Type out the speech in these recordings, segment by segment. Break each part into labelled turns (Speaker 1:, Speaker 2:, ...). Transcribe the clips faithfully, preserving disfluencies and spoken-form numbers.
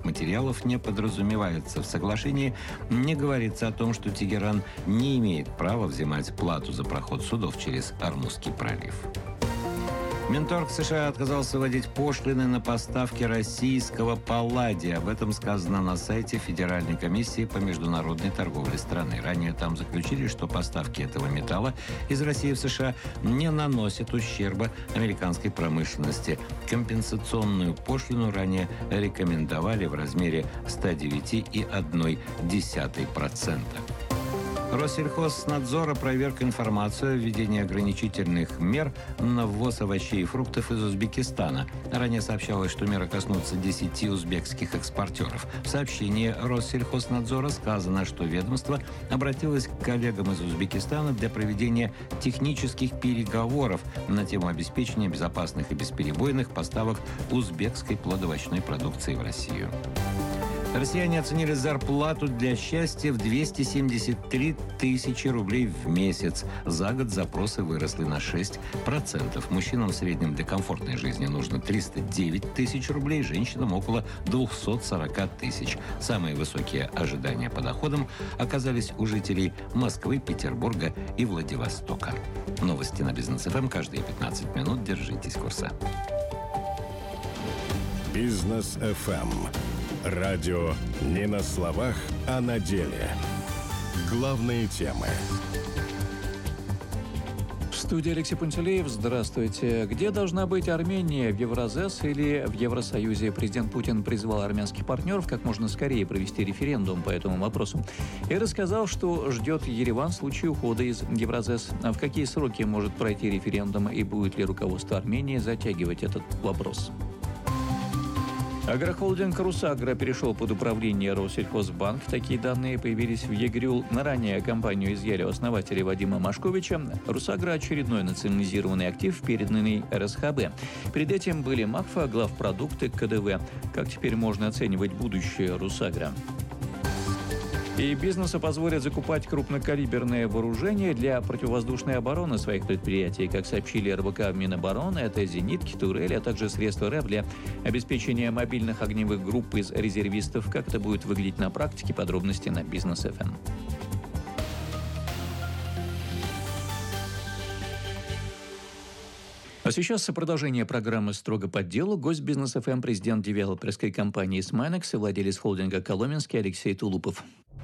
Speaker 1: материалов не подразумевается. В соглашении не говорится о том, что Тегеран не имеет права взимать плату за проход судов через Ормузский пролив. Минторг США отказался вводить пошлины на поставки российского палладия. Об этом сказано на сайте Федеральной комиссии по международной торговле страны. Ранее там заключили, что поставки этого металла из России в США не наносят ущерба американской промышленности. Компенсационную пошлину ранее рекомендовали в размере сто девять целых одна десятая процента. Россельхознадзор опроверг информацию о введении ограничительных мер на ввоз овощей и фруктов из Узбекистана. Ранее сообщалось, что меры коснутся десяти узбекских экспортеров. В сообщении Россельхознадзора сказано, что ведомство обратилось к коллегам из Узбекистана для проведения технических переговоров на тему обеспечения безопасных и бесперебойных поставок узбекской плодоовощной продукции в Россию. Россияне оценили зарплату для счастья в двести семьдесят три тысячи рублей в месяц. За год запросы выросли на шесть процентов. Мужчинам в среднем для комфортной жизни нужно триста девять тысяч рублей, женщинам около двести сорок тысяч. Самые высокие ожидания по доходам оказались у жителей Москвы, Петербурга и Владивостока. Новости на Бизнес эф эм каждые пятнадцать минут. Держитесь курса.
Speaker 2: Бизнес эф эм. Радио не на словах, а на деле. Главные темы.
Speaker 3: В студии Алексей Пантелеев. Здравствуйте. Где должна быть Армения? В Евразес или в Евросоюзе? Президент Путин призвал армянских партнеров как можно скорее провести референдум по этому вопросу. И рассказал, что ждет Ереван в случае ухода из Евразес. А в какие сроки может пройти референдум и будет ли руководство Армении затягивать этот вопрос? Агрохолдинг «Русагра» перешел под управление Россельхозбанк. Такие данные появились в ЕГРЮЛ. На ранее компанию изъяли у основателя Вадима Машковича. «Русагра» – очередной национализированный актив, переданный эр эс ха бэ. Перед этим были МАКФА, главпродукты, ка дэ вэ. Как теперь можно оценивать будущее «Русагра»? И бизнесу позволят закупать крупнокалиберное вооружение для противовоздушной обороны своих предприятий. Как сообщили эр бэ ка в Минобороны, это зенитки, турели, а также средства РЭБ для обеспечения мобильных огневых групп из резервистов. Как это будет выглядеть на практике, подробности на Бизнес эф эм. А сейчас продолжение программы «Строго по делу». Гость Бизнес эф эм, президент девелоперской компании «Смайнекс» и владелец холдинга «Коломенский» Алексей Тулупов.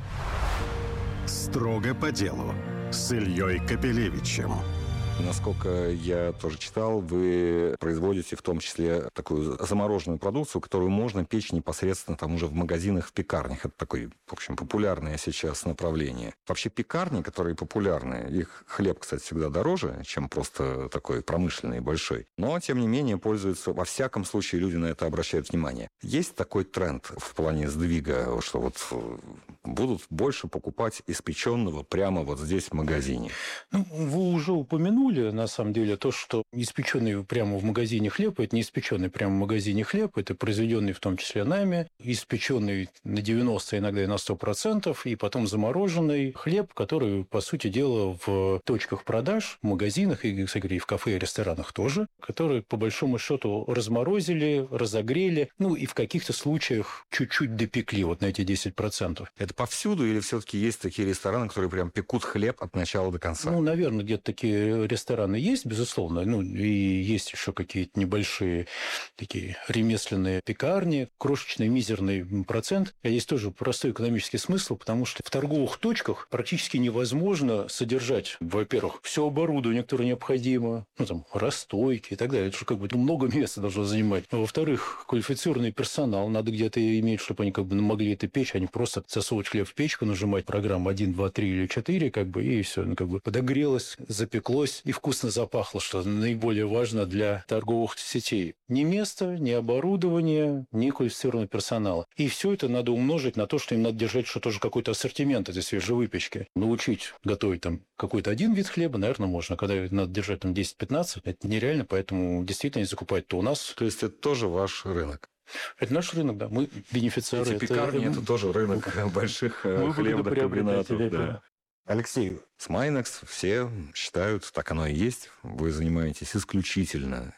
Speaker 2: «Строго по делу» с Ильей Капелевичем.
Speaker 4: Насколько я тоже читал, вы производите в том числе такую замороженную продукцию, которую можно печь непосредственно там уже в магазинах, в пекарнях. Это такое, в общем, популярное сейчас направление. Вообще пекарни, которые популярны, их хлеб, кстати, всегда дороже, чем просто такой промышленный, большой. Но, тем не менее, пользуются, во всяком случае, люди на это обращают внимание. Есть такой тренд в плане сдвига, что вот будут больше покупать испеченного прямо вот здесь в магазине?
Speaker 5: Ну, вы уже упомянули, на самом деле, то, что испеченный прямо в магазине хлеб, это не испеченный прямо в магазине хлеб, это произведенный в том числе нами, испеченный на девяносто, иногда и на сто процентов, и потом замороженный хлеб, который, по сути дела, в точках продаж, в магазинах и, кстати, и в кафе и ресторанах тоже, которые, по большому счету, разморозили, разогрели, ну и в каких-то случаях чуть-чуть допекли вот на эти десять процентов.
Speaker 4: Это повсюду или все-таки есть такие рестораны, которые прям пекут хлеб от начала до конца?
Speaker 5: Ну, наверное, где-то такие рестораны есть, безусловно, ну и есть еще какие-то небольшие такие ремесленные пекарни, крошечный мизерный процент. А есть тоже простой экономический смысл, потому что в торговых точках практически невозможно содержать, во-первых, все оборудование, которое необходимо, ну там расстойки и так далее. Это же как бы много места должно занимать. А во-вторых, квалифицированный персонал надо где-то иметь, чтобы они как бы могли это печь, а не просто засовывать хлеб в печку, нажимать программу один, два, три или четыре, как бы, и все, ну, как бы подогрелось, запеклось и вкусно запахло, что наиболее важно для торговых сетей. Ни место, ни оборудование, ни квалифицированного персонала. И все это надо умножить на то, что им надо держать, что тоже какой-то ассортимент этой свежей выпечки. Научить готовить там какой-то один вид хлеба, наверное, можно. Когда надо держать там десять-пятнадцать, это нереально, поэтому действительно не закупать-то у нас.
Speaker 4: То есть это тоже ваш рынок?
Speaker 5: Это наш рынок, да. Мы бенефициары.
Speaker 4: Эти пекарни – это тоже рынок больших хлебных комбинатов. Да. Алексей, Смайнекс все считают, так оно и есть, вы занимаетесь исключительно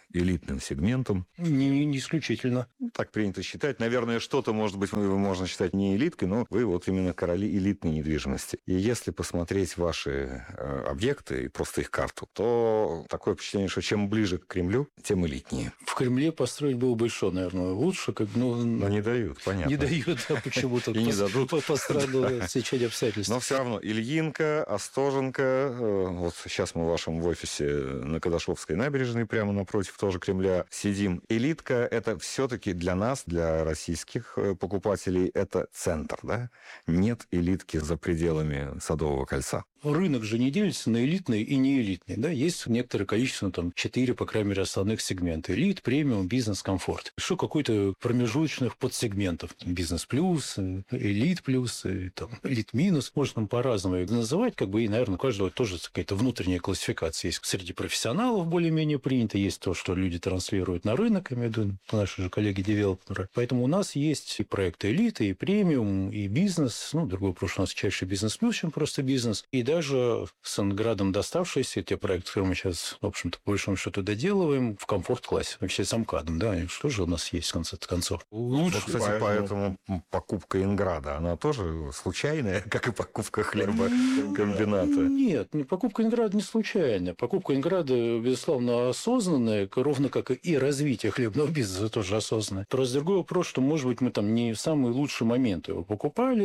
Speaker 4: элитным сегментом.
Speaker 5: Не, не исключительно.
Speaker 4: Так принято считать. Наверное, что-то, может быть, можно считать не элиткой, но вы вот именно короли элитной недвижимости. И если посмотреть ваши э, объекты и просто их карту, то такое впечатление, что чем ближе к Кремлю, тем элитнее.
Speaker 5: В Кремле построить было бы еще, наверное, лучше. Как, ну,
Speaker 4: но не дают, понятно.
Speaker 5: Не дают, а почему-то.
Speaker 4: И не дадут.
Speaker 5: По странному стечению обстоятельств.
Speaker 4: Но все равно Ильинка, Остоженко, вот сейчас мы в вашем офисе на Кадашовской набережной, прямо напротив тоже Кремля сидим. Элитка – это все-таки для нас, для российских покупателей, это центр, да? Нет элитки за пределами Садового кольца.
Speaker 5: Рынок же не делится на элитный и неэлитный. Да? Есть некоторое количество, там, четыре, по крайней мере, основных сегмента. Элит, премиум, бизнес, комфорт. Что какой-то промежуточных подсегментов. Бизнес плюс, элит плюс, там, элит минус. Можно там по-разному их называть. Как бы, и, наверное, у каждого тоже какая-то внутренняя классификация есть. Среди профессионалов более-менее принято. Есть то, что люди транслируют на рынок, я имею в виду наши же коллеги-девелоперы. Поэтому у нас есть и проекты элиты, и премиум, и бизнес. Ну, другой вопрос, у нас чаще бизнес плюс, чем просто бизнес. И даже с Анградом доставшиеся, те проекты, которые мы сейчас, в общем-то, по большому счету доделываем, в комфорт-классе. Вообще с Амкадом, да, что же у нас есть в конце концов?
Speaker 4: Лучше. Вот, кстати, поэтому... поэтому покупка Инграда, она тоже случайная, как и покупка хлебокомбината?
Speaker 5: Нет, покупка Инграда не случайная. Покупка Инграда, безусловно, осознанная, ровно как и развитие хлебного бизнеса тоже осознанное. Просто другой вопрос, что, может быть, мы там не в самый лучший момент его покупали,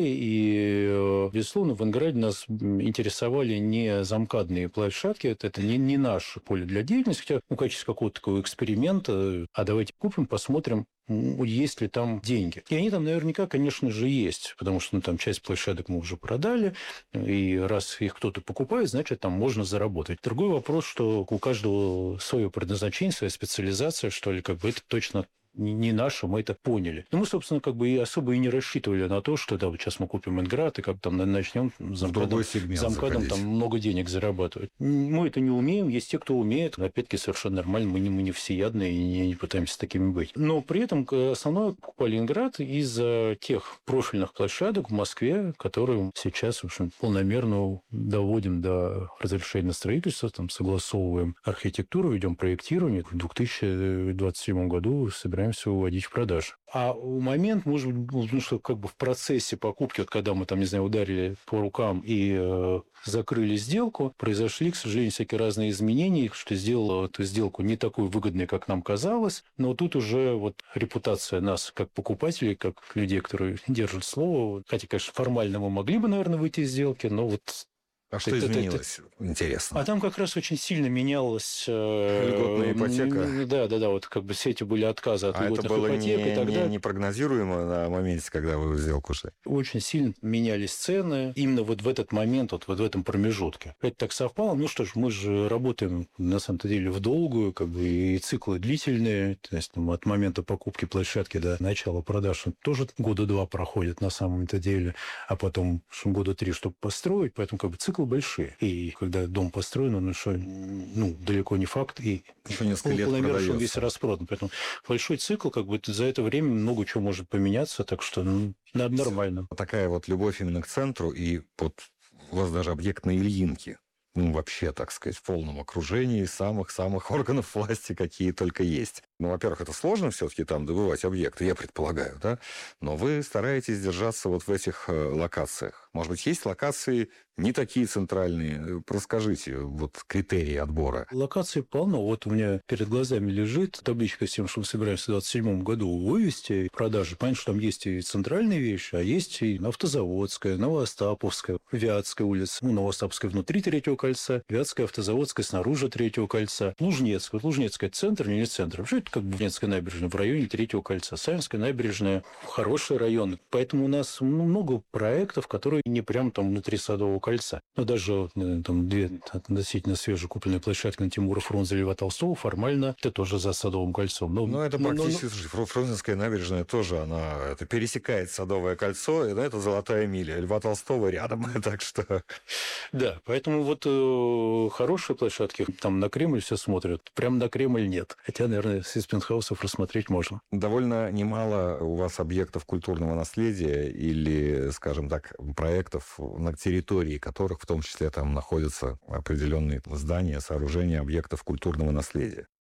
Speaker 5: и, безусловно, в Инграде нас интересовали не замкадные площадки, это, это не, не наше поле для деятельности, хотя ну, в качестве какого-то такого эксперимента, а давайте купим, посмотрим, есть ли там деньги. И они там наверняка, конечно же, есть, потому что ну, там часть площадок мы уже продали, и раз их кто-то покупает, значит, там можно заработать. Другой вопрос, что у каждого свое предназначение, своя специализация, что ли, как бы это точно не наше, мы это поняли. Но мы, собственно, как бы и особо и не рассчитывали на то, что да, вот сейчас мы купим Инград, и как там начнем замкадом, замкадом там много денег зарабатывать. Мы это не умеем, есть те, кто умеет. Опять-таки, совершенно нормально, мы не, мы не всеядные и не, не пытаемся такими быть. Но при этом основное покупали Инград из-за тех профильных площадок в Москве, которые сейчас, в общем, полномерно доводим до разрешения на строительство, там, согласовываем архитектуру, ведем проектирование. В две тысячи двадцать седьмом году собираем все выводить в продажу. А момент, может быть, ну, что как бы в процессе покупки, вот когда мы там, не знаю, ударили по рукам и э, закрыли сделку, произошли, к сожалению, всякие разные изменения, что сделало эту сделку не такой выгодной, как нам казалось. Но тут уже вот репутация нас как покупателей, как людей, которые держат слово, хотя, конечно, формально мы могли бы, наверное, выйти из сделки, но вот...
Speaker 4: А что это, изменилось? Это... Интересно.
Speaker 5: А там как раз очень сильно менялась...
Speaker 4: Льготная ипотека.
Speaker 5: Да, да, да. Вот как бы все эти были отказы от
Speaker 4: а
Speaker 5: льготных
Speaker 4: это было
Speaker 5: ипотек
Speaker 4: не,
Speaker 5: и так далее.
Speaker 4: Не, непрогнозируемо на моменте, когда вы в сделку шли?
Speaker 5: Очень сильно менялись цены именно вот в этот момент, вот, вот в этом промежутке. Это так совпало. Ну что ж, мы же работаем на самом-то деле в долгую, как бы и циклы длительные. То есть там, от момента покупки площадки до начала продаж тоже года два проходит на самом-то деле. А потом года три, чтобы построить. Поэтому как бы цикл большие. И когда дом построен, он еще ну, далеко не факт, и
Speaker 4: еще несколько лет продается.
Speaker 5: Весь распродан. Поэтому большой цикл, как бы за это время много чего может поменяться, так что ну, нормально.
Speaker 4: Такая вот любовь именно к центру, и вот у вас даже объект на Ильинке. Ну, вообще, так сказать, в полном окружении самых-самых органов власти, какие только есть. Ну, во-первых, это сложно все-таки там добывать объекты, я предполагаю, да? Но вы стараетесь держаться вот в этих локациях. Может быть, есть локации не такие центральные? Расскажите вот критерии отбора.
Speaker 5: Локаций полно. Вот у меня перед глазами лежит табличка с тем, что мы собираемся в двадцать седьмом году вывести продажи. Понятно, что там есть и центральные вещи, а есть и Автозаводская, Новоостаповская, Вятская улица. Ну, Новоостаповская внутри Третьего кольца, Вятская, Автозаводская снаружи Третьего кольца. Лужнецкая. Вот Лужнецкая центр или не центр. Вообще это как бы Лужнецкая набережная в районе Третьего кольца. Савинская набережная – хороший район. Поэтому у нас много проектов, которые не прям там внутри Садового кольца. Но даже там две относительно свежекупленные площадки на Тимура Фрунзе и Льва Толстого формально это тоже за Садовым кольцом. Но,
Speaker 4: но это практически... Но, но... Фрунзенская набережная тоже, она это пересекает Садовое кольцо, и это золотая миля. Льва Толстого рядом, так что...
Speaker 5: Да, поэтому вот э, хорошие площадки, там на Кремль все смотрят, прям на Кремль нет. Хотя, наверное, из пентхаусов рассмотреть можно.
Speaker 4: Довольно немало у вас объектов культурного наследия или, скажем так, проектов, на территории которых в том числе там находятся определенные здания, сооружения объектов культурного наследия.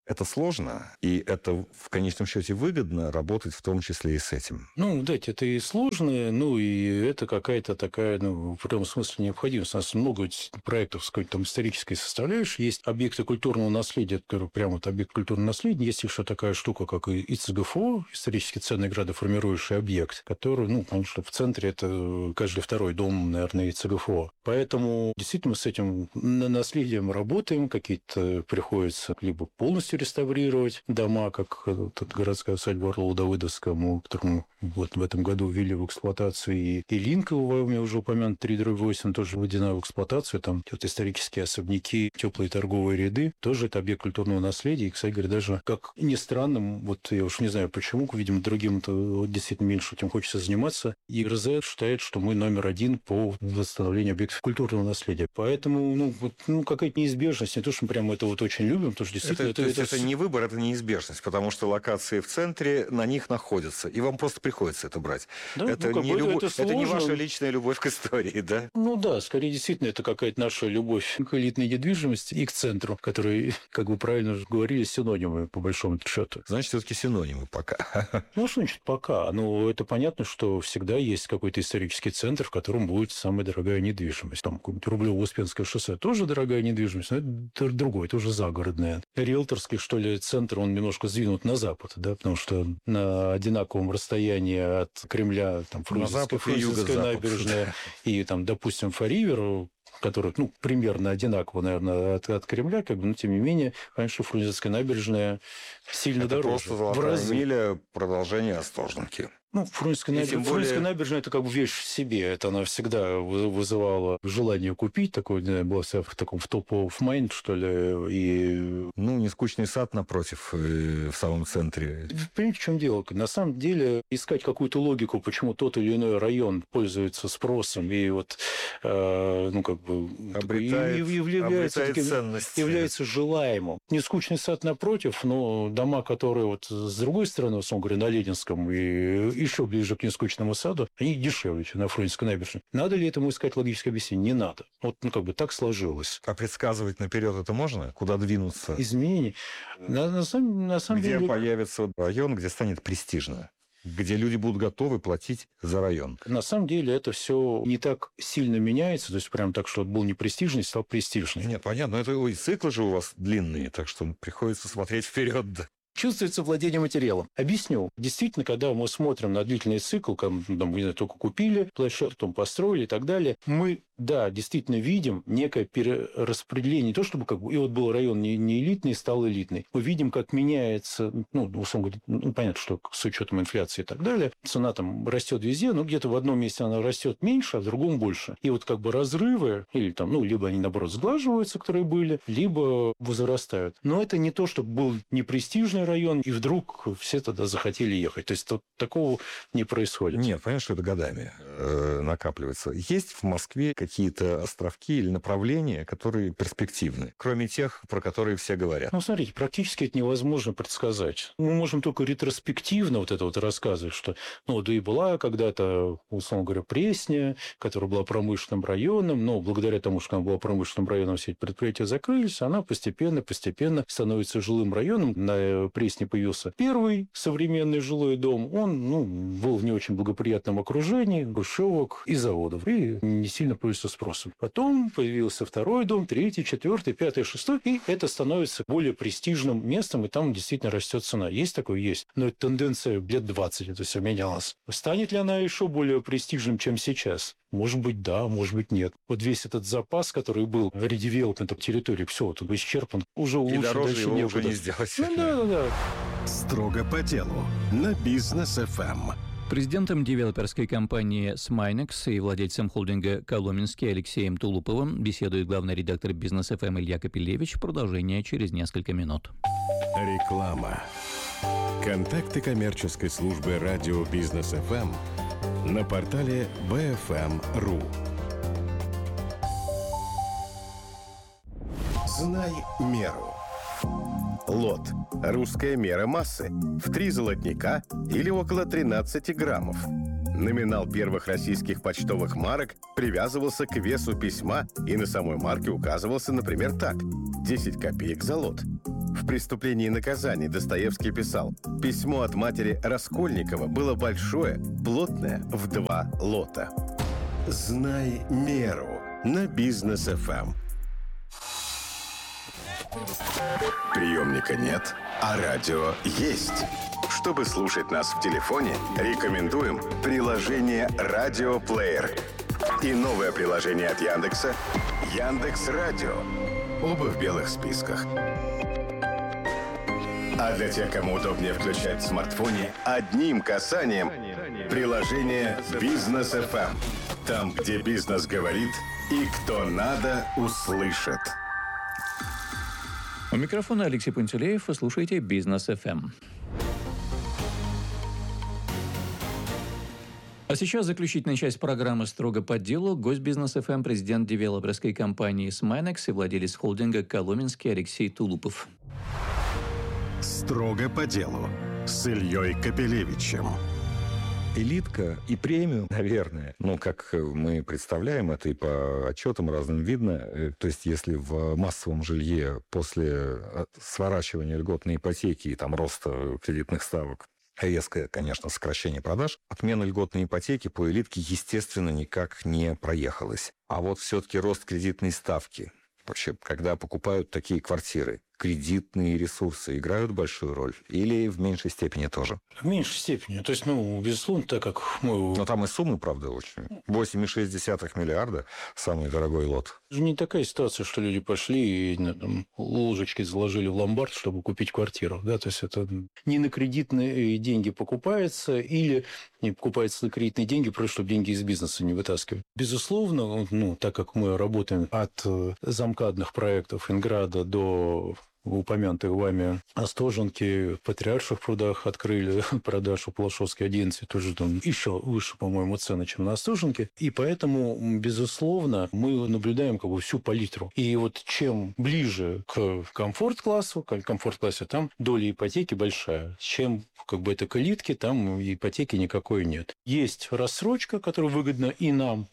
Speaker 4: Это сложно, и это в конечном счете выгодно работать в том числе и с этим.
Speaker 5: Ну, да, это и сложно, ну, и это какая-то такая, ну, в этом смысле необходимость. У нас много проектов с какой-то там исторической составляющей. Есть объекты культурного наследия, которые прямо вот объект культурного наследия. Есть еще такая штука, как и ИЦГФО, исторически ценный градоформирующий объект, который, ну, конечно, в центре это каждый второй дом, наверное, ИЦГФО. Поэтому действительно с этим наследием работаем, какие-то приходится либо полностью реставрировать дома, как вот городская усадьба Орлова Давыдовскому, которому вот в этом году ввели в эксплуатацию, и, и Линково, у меня уже упомянут, три дробь восемь, тоже введена в эксплуатацию, там вот исторические особняки, теплые торговые ряды, тоже это объект культурного наследия, и, кстати говоря, даже, как ни странно, вот я уж не знаю почему, видимо, другим это вот действительно меньше этим хочется заниматься, ЕГРЗ считает, что мы номер один по восстановлению объектов культурного наследия. Поэтому, ну, вот, ну какая-то неизбежность, не то, что мы прямо это вот очень любим, потому что действительно
Speaker 4: это,
Speaker 5: это,
Speaker 4: это, это не выбор, это неизбежность, потому что локации в центре на них находятся, и вам просто приходится это брать.
Speaker 5: Да,
Speaker 4: это,
Speaker 5: ну,
Speaker 4: не любовь,
Speaker 5: это,
Speaker 4: это не ваша личная любовь к истории, да?
Speaker 5: Ну да, скорее действительно это какая-то наша любовь к элитной недвижимости и к центру, которые, как вы правильно говорили, синонимы по большому счету.
Speaker 4: Значит, все-таки синонимы пока.
Speaker 5: Ну, что значит пока? Ну, это понятно, что всегда есть какой-то исторический центр, в котором будет самая дорогая недвижимость. Там какое-нибудь Рублево-Успенское шоссе тоже дорогая недвижимость, но это другое, это уже загородное. Риэлторский, что ли, центр, он немножко сдвинут на запад, да, потому что на одинаковом расстоянии от Кремля, там, Фрунзенская, Фрунзенская набережная и, там, допустим, Фаривер, который, ну, примерно одинаково, наверное, от, от Кремля, как бы, но, тем не менее, конечно, Фрунзенская набережная сильно
Speaker 4: это
Speaker 5: дороже.
Speaker 4: Это просто золотая миля, продолжение Остоженки.
Speaker 5: Ну, Фрунзенская набережная, более... набережная – это как бы вещь в себе. Это она всегда вызывала желание купить. Такое, не знаю, была вся в таком в top of mind, что ли. И...
Speaker 4: Ну, не скучный сад напротив, в самом центре.
Speaker 5: Понимаете, в чем дело? На самом деле, искать какую-то логику, почему тот или иной район пользуется спросом и вот, э, ну, как бы...
Speaker 4: Обретает,
Speaker 5: и, и является,
Speaker 4: таким,
Speaker 5: является желаемым. Не скучный сад напротив, но дома, которые вот с другой стороны, условно говоря, на Ленинском и еще ближе к нескучному саду, они дешевле, чем на Фрунзенской набережной. Надо ли этому искать логическое объяснение? Не надо. Вот, ну, как бы так сложилось.
Speaker 4: А предсказывать наперед это можно? Куда двинуться?
Speaker 5: Изменений? На, на, самом, на самом
Speaker 4: где
Speaker 5: деле...
Speaker 4: Где появится район, где станет престижно? Где люди будут готовы платить за район.
Speaker 5: На самом деле это все не так сильно меняется, то есть прям так, что был не престижный, стал престижный.
Speaker 4: Нет, понятно, но это ой, циклы же у вас длинные, так что приходится смотреть вперед.
Speaker 5: Чувствуется владение материалом. Объясню. Действительно, когда мы смотрим на длительный цикл, там, не знаю, только купили площадку, потом построили и так далее, мы, да, действительно видим некое перераспределение. Не то, чтобы как бы, и вот был район не, не элитный, стал элитный. Мы видим, как меняется, ну, условно говоря, ну, понятно, что с учетом инфляции и так далее, цена там растет везде, но где-то в одном месте она растет меньше, а в другом больше. И вот как бы разрывы, или там, ну, либо они, наоборот, сглаживаются, которые были, либо возрастают. Но это не то, чтобы был непрестижный район, и вдруг все тогда захотели ехать. То есть тут такого не происходит.
Speaker 4: Нет, понятно, что это годами э, накапливается. Есть в Москве какие-то островки или направления, которые перспективны, кроме тех, про которые все говорят?
Speaker 5: Ну, смотрите, практически это невозможно предсказать. Мы можем только ретроспективно вот это вот рассказывать, что, ну, да и была когда-то, условно говоря, Пресня, которая была промышленным районом, но благодаря тому, что она была промышленным районом, все эти предприятия закрылись, она постепенно-постепенно становится жилым районом. На Пресне появился первый современный жилой дом. Он, ну, был в не очень благоприятном окружении, хрущевок и заводов, и не сильно пользовался спросом. Потом появился второй дом, третий, четвертый, пятый, шестой, и это становится более престижным местом, и там действительно растет цена. Есть такое? Есть. Но это тенденция лет двадцать, это все менялось. Станет ли она еще более престижным, чем сейчас? Может быть, да, может быть, нет. Вот весь этот запас, который был редевелопмента территории, все, вот он исчерпан. Уже лучше,
Speaker 4: и дороже его
Speaker 5: некуда.
Speaker 4: уже не сделать.
Speaker 5: Ну, да, да, да.
Speaker 2: Строго по делу на Бизнес эф эм.
Speaker 3: Президентом девелоперской компании «Смайнекс» и владельцем холдинга «Коломенский» Алексеем Тулуповым беседует главный редактор «Бизнес эф эм» Илья Капелевич. Продолжение через несколько минут.
Speaker 2: Реклама. Контакты коммерческой службы радио «Бизнес эф эм» на портале би эф эм точка ру. Знай меру. Лот. Русская мера массы. В три золотника или около тринадцати граммов. Номинал первых российских почтовых марок привязывался к весу письма и на самой марке указывался, например, так: десять копеек за лот. В «Преступлении и наказании» Достоевский писал: «Письмо от матери Раскольникова было большое, плотное, в два лота». Знай меру на Бизнес эф эм. Приемника нет, а радио есть. Чтобы слушать нас в телефоне, рекомендуем приложение «Радиоплеер» и новое приложение от Яндекса «Яндекс.Радио». Оба в белых списках. А для тех, кому удобнее включать в смартфоне, одним касанием приложение «Бизнес эф эм». Там, где бизнес говорит и кто надо, услышит.
Speaker 3: У микрофона Алексей Пантелеев. Вы слушаете «Бизнес эф эм». А сейчас заключительная часть программы «Строго по делу». Гость «Бизнес эф эм», президент девелоперской компании «Смайнекс» и владелец холдинга «Коломенский» Алексей Тулупов.
Speaker 2: «Строго по делу» с Ильей Капелевичем.
Speaker 4: Элитка и премиум, наверное, ну, как мы представляем это и по отчетам разным видно, то есть если в массовом жилье после сворачивания льготной ипотеки и там роста кредитных ставок резкое, конечно, сокращение продаж, отмена льготной ипотеки по элитке, естественно, никак не проехалась. А вот все-таки рост кредитной ставки, вообще, когда покупают такие квартиры, кредитные ресурсы играют большую роль? Или в меньшей степени тоже?
Speaker 5: В меньшей степени. То есть, ну, безусловно, так как мы...
Speaker 4: Но там и суммы, правда, очень. восемь целых шесть десятых миллиарда – самый дорогой лот.
Speaker 5: Это же не такая ситуация, что люди пошли и ну, там, ложечки заложили в ломбард, чтобы купить квартиру. Да? То есть, это не на кредитные деньги покупается, или не покупается на кредитные деньги, просто чтобы деньги из бизнеса не вытаскивать. Безусловно, ну, так как мы работаем от замкадных проектов Инграда до... упомянутые вами Остоженки, в Патриарших прудах открыли продажу Палашовской одиннадцать, тоже там еще выше, по-моему, цены, чем на Остоженке. И поэтому, безусловно, мы наблюдаем как бы всю палитру. И вот чем ближе к комфорт-классу, к комфорт-классе, там доля ипотеки большая. Чем как бы это к элитке, там ипотеки никакой нет. Есть рассрочка, которая выгодна и нам,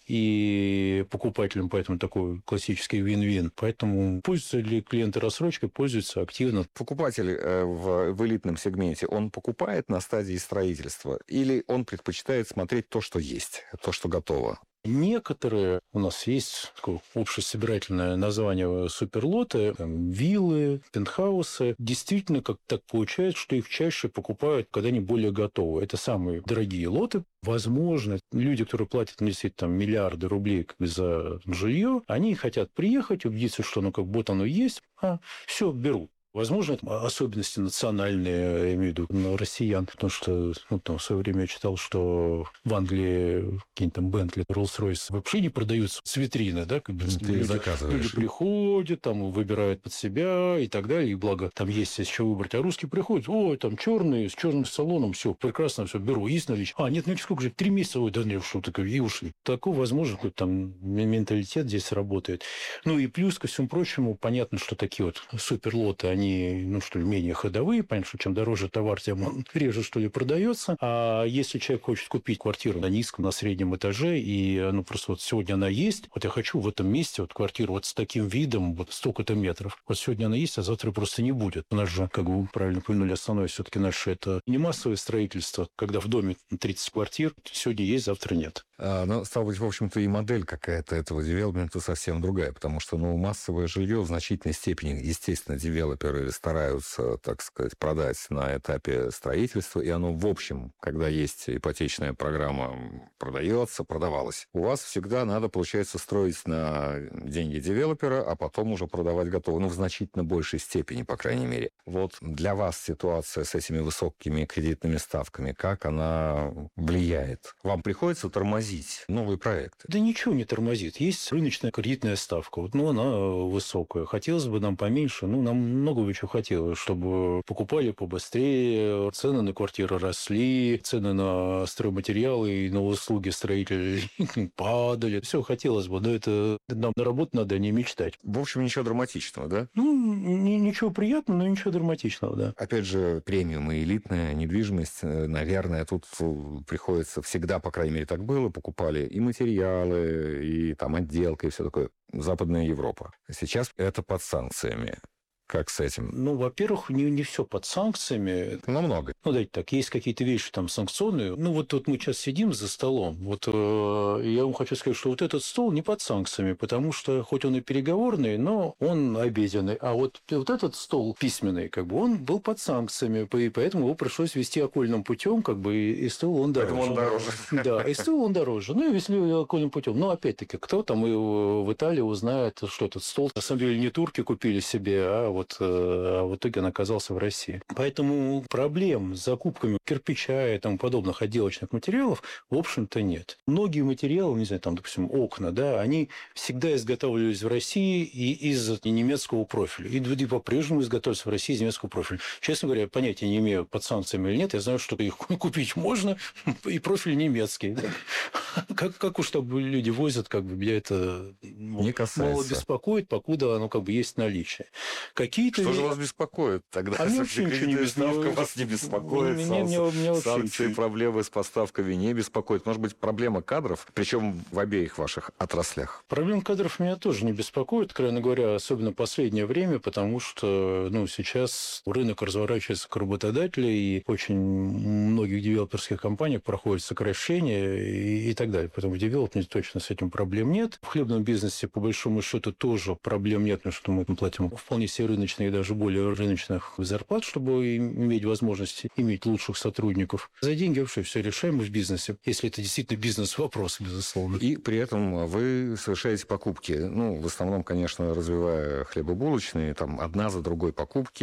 Speaker 5: и покупателям, поэтому такой классический вин-вин. Поэтому пользуются ли клиенты рассрочкой, пользуются активно.
Speaker 4: Покупатель э, в, в элитном сегменте, он покупает на стадии строительства или он предпочитает смотреть то, что есть, то, что готово?
Speaker 5: Некоторые, у нас есть такое общесобирательное название суперлоты, там, виллы, пентхаусы. Действительно, как так получается, что их чаще покупают, когда они более готовы. Это самые дорогие лоты. Возможно, люди, которые платят, действительно, там, миллиарды рублей за жилье, они хотят приехать, убедиться, что ну, как будто оно есть, а все, беру. Возможно, это особенности национальные, я имею в виду, россиян, потому что ну, там, в свое время я читал, что в Англии какие-нибудь там Бентли, Роллс-Ройс вообще не продаются с витрины, да, как бы
Speaker 4: ты
Speaker 5: люди,
Speaker 4: заказываешь.
Speaker 5: Люди приходят, там выбирают под себя и так далее, и благо там есть из чего выбрать, а русские приходят, ой, там черные, с черным салоном, все, прекрасно, все, беру, есть наличие. А, нет, ну сколько же, три месяца, ой, да нет, что такое, и ушли. Такой, возможно, какой-то там менталитет здесь работает. Ну и плюс ко всему прочему, понятно, что такие вот суперлоты, они они, ну, что ли, менее ходовые. Понятно, что чем дороже товар, тем он реже, что ли, продается. А если человек хочет купить квартиру на низком, на среднем этаже, и, ну, просто вот сегодня она есть, вот я хочу в этом месте вот квартиру вот с таким видом, вот столько-то метров. Вот сегодня она есть, а завтра просто не будет. У нас же, как вы правильно упомянули, основное все-таки наше это не массовое строительство, когда в доме тридцать квартир, сегодня есть, завтра нет.
Speaker 4: А, ну, стало быть, в общем-то, и модель какая-то этого девелопмента совсем другая, потому что, ну, массовое жилье в значительной степени, естественно, девелоперы стараются, так сказать, продать на этапе строительства, и оно, в общем, когда есть ипотечная программа, продается, продавалось. У вас всегда надо, получается, строить на деньги девелопера, а потом уже продавать готово, ну, в значительно большей степени, по крайней мере. Вот для вас ситуация с этими высокими кредитными ставками, как она влияет? Вам приходится тормозить новые проекты?
Speaker 5: Да ничего не тормозит. Есть рыночная кредитная ставка. Вот, ну, она высокая. Хотелось бы нам поменьше. Ну, нам много бы чего хотелось, чтобы покупали побыстрее, цены на квартиры росли, цены на стройматериалы и на услуги строителей падали. Все хотелось бы, но это нам на работу надо, а не мечтать.
Speaker 4: В общем, ничего драматичного, да?
Speaker 5: Ну, ничего приятного, но ничего драматичного, да.
Speaker 4: Опять же, премиум и элитная недвижимость, наверное, тут приходится всегда, по крайней мере, так было, покупали и материалы, и там отделка, и все такое. Западная Европа. Сейчас это под санкциями. Как с этим?
Speaker 5: Ну, во-первых, не, не все под санкциями.
Speaker 4: Намного.
Speaker 5: Ну, давайте так, есть какие-то вещи там санкционные. Ну, вот тут мы сейчас сидим за столом. Вот э, я вам хочу сказать, что вот этот стол не под санкциями, потому что хоть он и переговорный, но он обеденный. А вот, вот этот стол письменный, как бы, он был под санкциями, и поэтому его пришлось вести окольным путем, как бы, и, и стоил он дороже.
Speaker 4: Поэтому он дороже.
Speaker 5: Да, и стоил он дороже. Ну, и везли окольным путем. Но, опять-таки, кто там и в Италии узнает, что этот стол, на самом деле, не турки купили себе, а вот а в итоге он оказался в России. Поэтому проблем с закупками кирпича и тому подобных отделочных материалов, в общем-то, нет. Многие материалы, не знаю, там, допустим, окна, да, они всегда изготавливались в России и из немецкого профиля. И, и по-прежнему изготавливаются в России из немецкого профиля. Честно говоря, понятия не имею, под санкциями или нет. Я знаю, что их купить можно, и профиль немецкий. Как, как уж там люди возят, как бы меня это
Speaker 4: не касается.
Speaker 5: Мало беспокоит, покуда оно как бы есть наличие. Какие-то...
Speaker 4: Что же вас беспокоит тогда?
Speaker 5: А мне вообще ничего не беспокоит.
Speaker 4: Вас не беспокоит.
Speaker 5: Мне, мне, мне
Speaker 4: санкции,
Speaker 5: вообще...
Speaker 4: проблемы с поставками не беспокоит. Может быть, проблема кадров, причем в обеих ваших отраслях?
Speaker 5: Проблема кадров меня тоже не беспокоит, крайне говоря, особенно в последнее время, потому что ну, сейчас рынок разворачивается к работодателю, и очень многих девелоперских компаниях проходит сокращение и, и так далее. Поэтому в девелопменте точно с этим проблем нет. В хлебном бизнесе, по большому счету, тоже проблем нет, потому что мы платим вполне себе рыночные и даже более рыночных зарплат, чтобы иметь возможность иметь лучших сотрудников. За деньги вообще все решаемо в бизнесе, если это действительно бизнес-вопрос, безусловно.
Speaker 4: И при этом вы совершаете покупки, ну, в основном, конечно, развивая хлебобулочные, там, одна за другой покупки,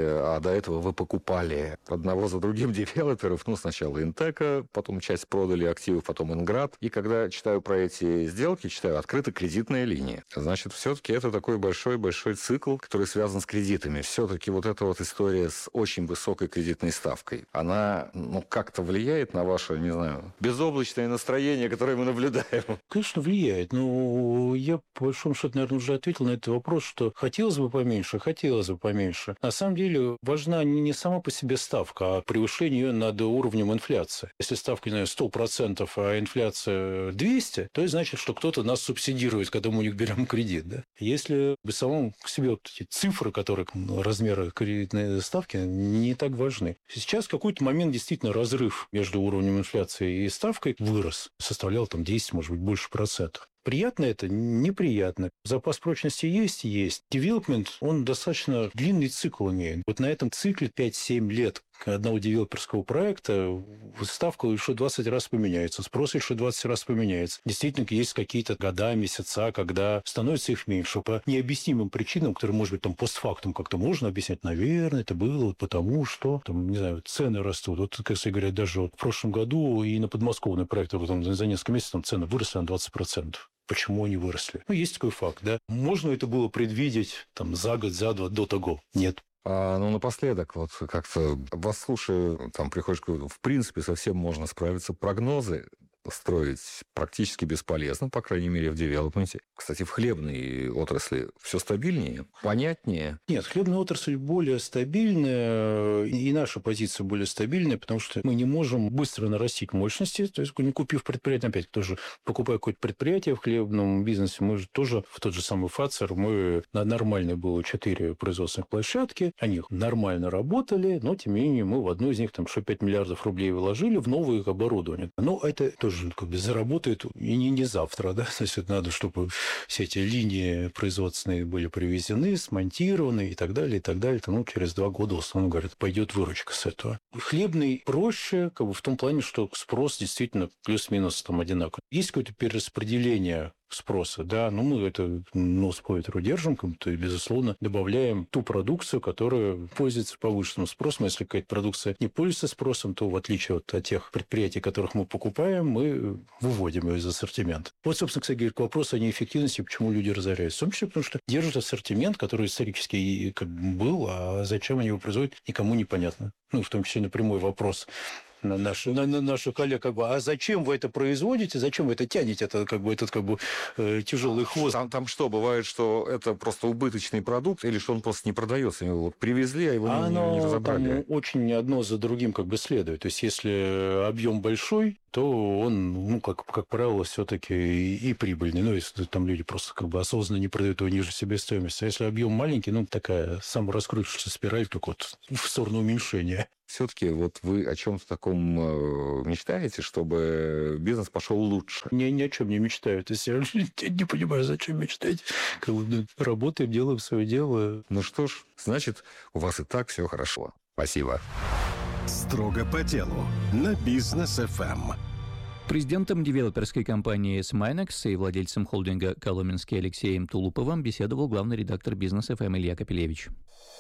Speaker 4: а до этого вы покупали одного за другим девелоперов, ну, сначала Интека, потом часть продали активов, потом Инград. И когда читаю про эти сделки, читаю открыта кредитная линия. Значит, все-таки это такой большой-большой цикл, который связан с кредитами. Все-таки вот эта вот история с очень высокой кредитной ставкой, она, ну, как-то влияет на ваше, не знаю, безоблачное настроение, которое мы наблюдаем?
Speaker 5: Конечно, влияет. Но я, по большому счету, наверное, уже ответил на этот вопрос, что хотелось бы поменьше, хотелось бы поменьше. На самом деле важна не сама по себе ставка, а превышение ее над уровнем инфляции. Если ставка, не знаю, сто процентов, а инфляция двести, то это значит, что кто-то нас субсидирует, когда мы у них берем кредит. Да? Если бы самому к себе вот эти цифры, которые размеры кредитной ставки, не так важны. Сейчас в какой-то момент действительно разрыв между уровнем инфляции и ставкой вырос. Составлял там десять, может быть, больше процентов. Приятно это? Неприятно. Запас прочности есть? Есть. Девелопмент, он достаточно длинный цикл имеет. Вот на этом цикле пять-семь лет одного девелоперского проекта ставка еще двадцать раз поменяется, спрос еще двадцать раз поменяется. Действительно, есть какие-то года, месяца, когда становится их меньше. По необъяснимым причинам, которые, может быть, там постфактум как-то можно объяснять, наверное, это было вот потому, что, там, не знаю, цены растут. Вот, как говорят, даже вот в прошлом году и на подмосковный проект вот, там, за несколько месяцев там, цены выросли на двадцать процентов. Почему они выросли? Ну, есть такой факт, да. Можно это было предвидеть там, за год, за два до того? Нет.
Speaker 4: А, ну, напоследок, вот как-то вас слушаю, там приходишь, в принципе, совсем можно справиться. Прогнозы строить практически бесполезно, по крайней мере, в девелопменте. Кстати, в хлебной отрасли все стабильнее, понятнее.
Speaker 5: Нет, хлебная отрасль более стабильная, и наша позиция более стабильная, потому что мы не можем быстро нарастить мощности. То есть, не купив предприятие, опять тоже покупая какое-то предприятие в хлебном бизнесе, мы же тоже в тот же самый Фацер, мы на нормальной было четыре производственных площадки, они нормально работали, но, тем не менее, мы в одну из них там шестьдесят пять миллиардов рублей вложили в новое их оборудование. Но это тоже как бы заработает и не, не завтра, да, то есть это надо, чтобы все эти линии производственные были привезены, смонтированы и так далее, и так далее. Ну, через два года, условно говоря, пойдет выручка с этого. Хлебный проще, как бы в том плане, что спрос действительно плюс-минус там одинаковый. Есть какое-то перераспределение спроса, да, но мы это нос по ветру держим, то и, безусловно, добавляем ту продукцию, которая пользуется повышенным спросом. Если какая-то продукция не пользуется спросом, то, в отличие от, от тех предприятий, которых мы покупаем, мы выводим ее из ассортимента. Вот, собственно, кстати говоря, к вопросу о неэффективности, почему люди разоряются. В том числе потому, что держат ассортимент, который исторически как бы был, а зачем они его производят, никому непонятно. Ну, в том числе на прямой вопрос на нашу, на, на нашу коллегу, как бы, а зачем вы это производите, зачем вы это тянете, это, как бы, этот как бы, э, тяжелый хвост?
Speaker 4: Там, там что, бывает, что это просто убыточный продукт, или что он просто не продается? Его вот привезли, а его
Speaker 5: А
Speaker 4: не,
Speaker 5: оно
Speaker 4: не разобрали?
Speaker 5: там очень одно за другим как бы следует. То есть, если объем большой, то он, ну, как, как правило, все-таки и, и прибыльный. Ну, если там люди просто как бы осознанно не продают его ниже себестоимости. А если объем маленький, ну, такая самораскрутившаяся спираль, только вот в сторону уменьшения.
Speaker 4: Все-таки вот вы о чем-то таком э, мечтаете, чтобы бизнес пошел лучше?
Speaker 5: Я ни о чем не мечтаю. То есть, я не понимаю, зачем мечтать. Как бы, ну, работаем, делаем свое дело.
Speaker 4: Ну что ж, значит, у вас и так все хорошо. Спасибо.
Speaker 2: Строго по делу на Бизнес эф эм.
Speaker 3: Президентом девелоперской компании «Смайнекс» и владельцем холдинга «Коломенский» Алексеем Тулуповым беседовал главный редактор Бизнес эф эм Илья Капелевич.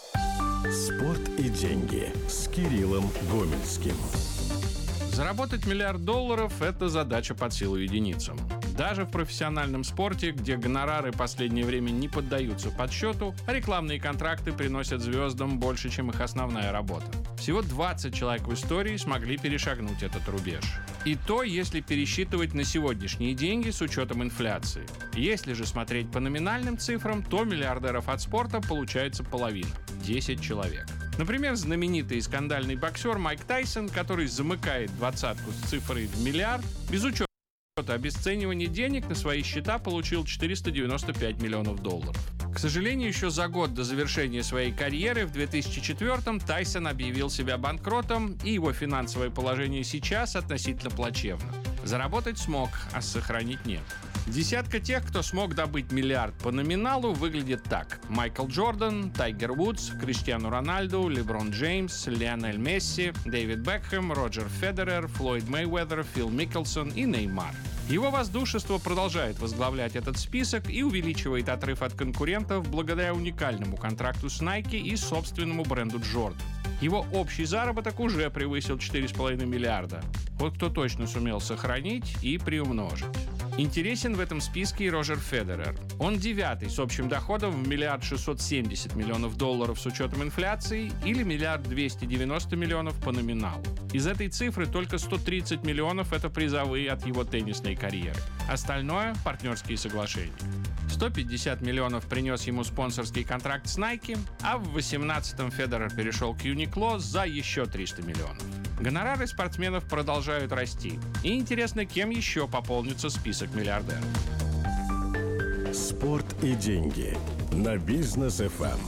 Speaker 2: Спорт и деньги с Кириллом Гомельским.
Speaker 6: Заработать миллиард долларов – это задача под силу единицам. Даже в профессиональном спорте, где гонорары в последнее время не поддаются подсчету, а рекламные контракты приносят звездам больше, чем их основная работа. Всего двадцать человек в истории смогли перешагнуть этот рубеж. И то, если пересчитывать на сегодняшние деньги с учетом инфляции. Если же смотреть по номинальным цифрам, то миллиардеров от спорта получается половина – десять человек. Например, знаменитый и скандальный боксер Майк Тайсон, который замыкает двадцатку с цифрой в миллиард, без учета обесценивания денег на свои счета получил четыреста девяносто пять миллионов долларов. К сожалению, еще за год до завершения своей карьеры в две тысячи четвёртом Тайсон объявил себя банкротом, и его финансовое положение сейчас относительно плачевно. Заработать смог, а сохранить нет. Десятка тех, кто смог добыть миллиард по номиналу, выглядит так. Майкл Джордан, Тайгер Вудс, Криштиану Роналду, Леброн Джеймс, Лионель Месси, Дэвид Бекхэм, Роджер Федерер, Флойд Мейвезер, Фил Микkelсон и Неймар. Его воздушество продолжает возглавлять этот список и увеличивает отрыв от конкурентов благодаря уникальному контракту с Nike и собственному бренду Jordan. Его общий заработок уже превысил четыре с половиной миллиарда. Вот кто точно сумел сохранить и приумножить. Интересен в этом списке и Роджер Федерер. Он девятый с общим доходом в миллиард шестьсот семьдесят миллионов долларов с учетом инфляции или миллиард двести девяносто миллионов по номиналу. Из этой цифры только сто тридцать миллионов – это призовые от его теннисной карьеры. Остальное – партнерские соглашения. сто пятьдесят миллионов принес ему спонсорский контракт с Nike, а в восемнадцатом Федерер перешел к Uniqlo за еще триста миллионов. Гонорары спортсменов продолжают расти. И интересно, кем еще пополнится список миллиардеров.
Speaker 2: Спорт и деньги на Бизнес эф эм.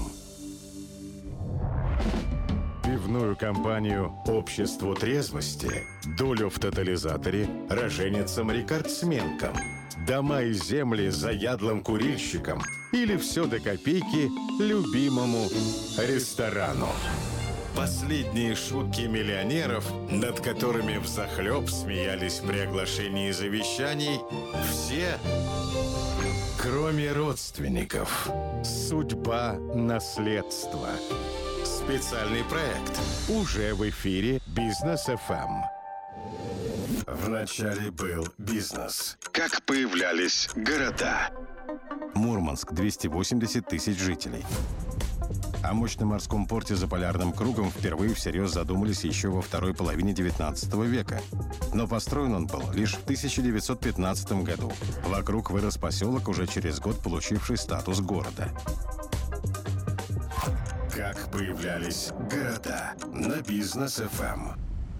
Speaker 2: Пивную компанию «Общество трезвости», долю в тотализаторе роженицам-рекордсменкам, дома и земли заядлым курильщикам или все до копейки любимому ресторану. Последние шутки миллионеров, над которыми взахлеб смеялись при оглашении завещаний, все, кроме родственников. Судьба наследства. Специальный проект уже в эфире Бизнес эф эм. Вначале был бизнес. Как появлялись города. Мурманск, двести восемьдесят тысяч жителей. О мощном морском порте за полярным кругом впервые всерьез задумались еще во второй половине девятнадцатого века. Но построен он был лишь в тысяча девятьсот пятнадцатом году. Вокруг вырос поселок, уже через год получивший статус города. Как появлялись города на Бизнес эф эм.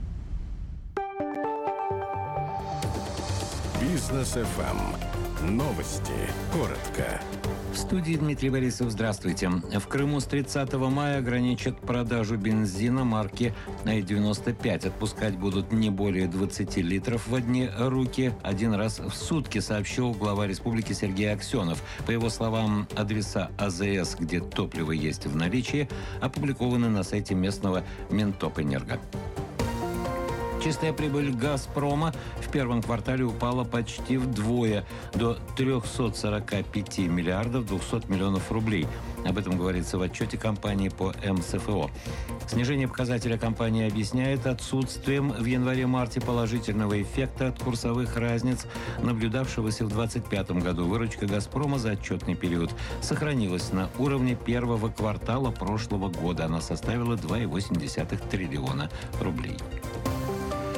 Speaker 2: Бизнес эф эм. Новости. Коротко.
Speaker 1: В студии Дмитрий Борисов. Здравствуйте. В Крыму с тридцатого мая ограничат продажу бензина марки ай девяносто пять. Отпускать будут не более двадцати литров в одни руки один раз в сутки, сообщил глава республики Сергей Аксенов. По его словам, адреса а зэ эс, где топливо есть в наличии, опубликованы на сайте местного Минтопэнерго. Чистая прибыль «Газпрома» в первом квартале упала почти вдвое, до трехсот сорока пяти миллиардов двухсот миллионов рублей. Об этом говорится в отчете компании по эм эс эф о. Снижение показателя компания объясняет отсутствием в январе-марте положительного эффекта от курсовых разниц, наблюдавшегося в двадцать пятом году. Выручка «Газпрома» за отчетный период сохранилась на уровне первого квартала прошлого года. Она составила два целых восемь десятых триллиона рублей.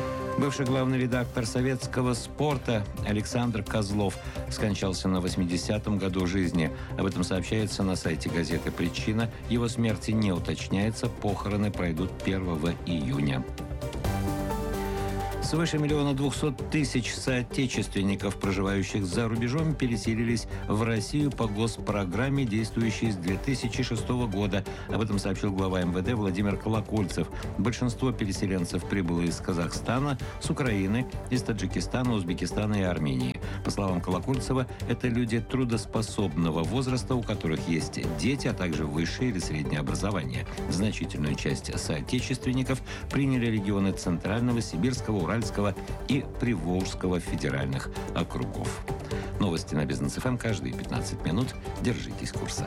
Speaker 1: Бывший главный редактор советского спорта Александр Козлов скончался на восьмидесятом году жизни. Об этом сообщается на сайте газеты «Причина». Его смерти не уточняется. Похороны пройдут первого июня. Свыше миллиона двухсот тысяч соотечественников, проживающих за рубежом, переселились в Россию по госпрограмме, действующей с две тысячи шестого года. Об этом сообщил глава эм вэ дэ Владимир Колокольцев. Большинство переселенцев прибыло из Казахстана, с Украины, из Таджикистана, Узбекистана и Армении. По словам Колокольцева, это люди трудоспособного возраста, у которых есть дети, а также высшее или среднее образование. Значительную часть соотечественников приняли регионы Центрального, Сибирского, Уральского и Приволжского федеральных округов. Новости на Бизнес эф эм каждые пятнадцать минут. Держитесь курса.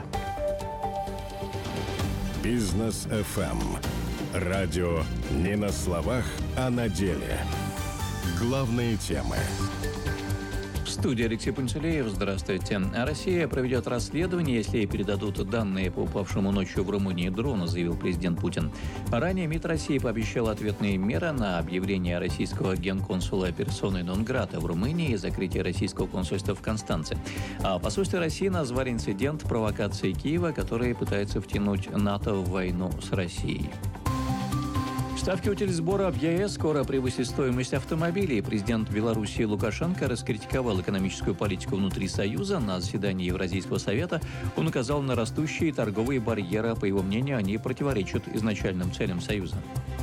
Speaker 2: Бизнес эф эм. Радио не на словах, а на деле. Главные темы.
Speaker 3: В студии Алексей Пантелеев. Здравствуйте. Россия проведет расследование, если ей передадут данные по упавшему ночью в Румынии дрону, заявил президент Путин. Ранее МИД России пообещал ответные меры на объявление российского генконсула персоной нон-грата в Румынии и закрытие российского консульства в Констанце. А посольство России назвали инцидент провокацией Киева, который пытается втянуть НАТО в войну с Россией. Ставки утильсбора в е эс скоро превысят стоимость автомобилей. Президент Беларуси Лукашенко раскритиковал экономическую политику внутри Союза. На заседании Евразийского совета он указал на растущие торговые барьеры. По его мнению, они противоречат изначальным целям Союза.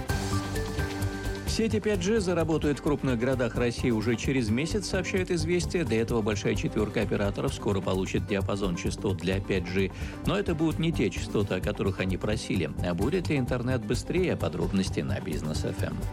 Speaker 3: Сети пять джи заработают в крупных городах России уже через месяц, сообщает «Известия». Для этого большая четверка операторов скоро получит диапазон частот для пять джи. Но это будут не те частоты, о которых они просили. А будет ли интернет быстрее? Подробности на Бизнес эф эм.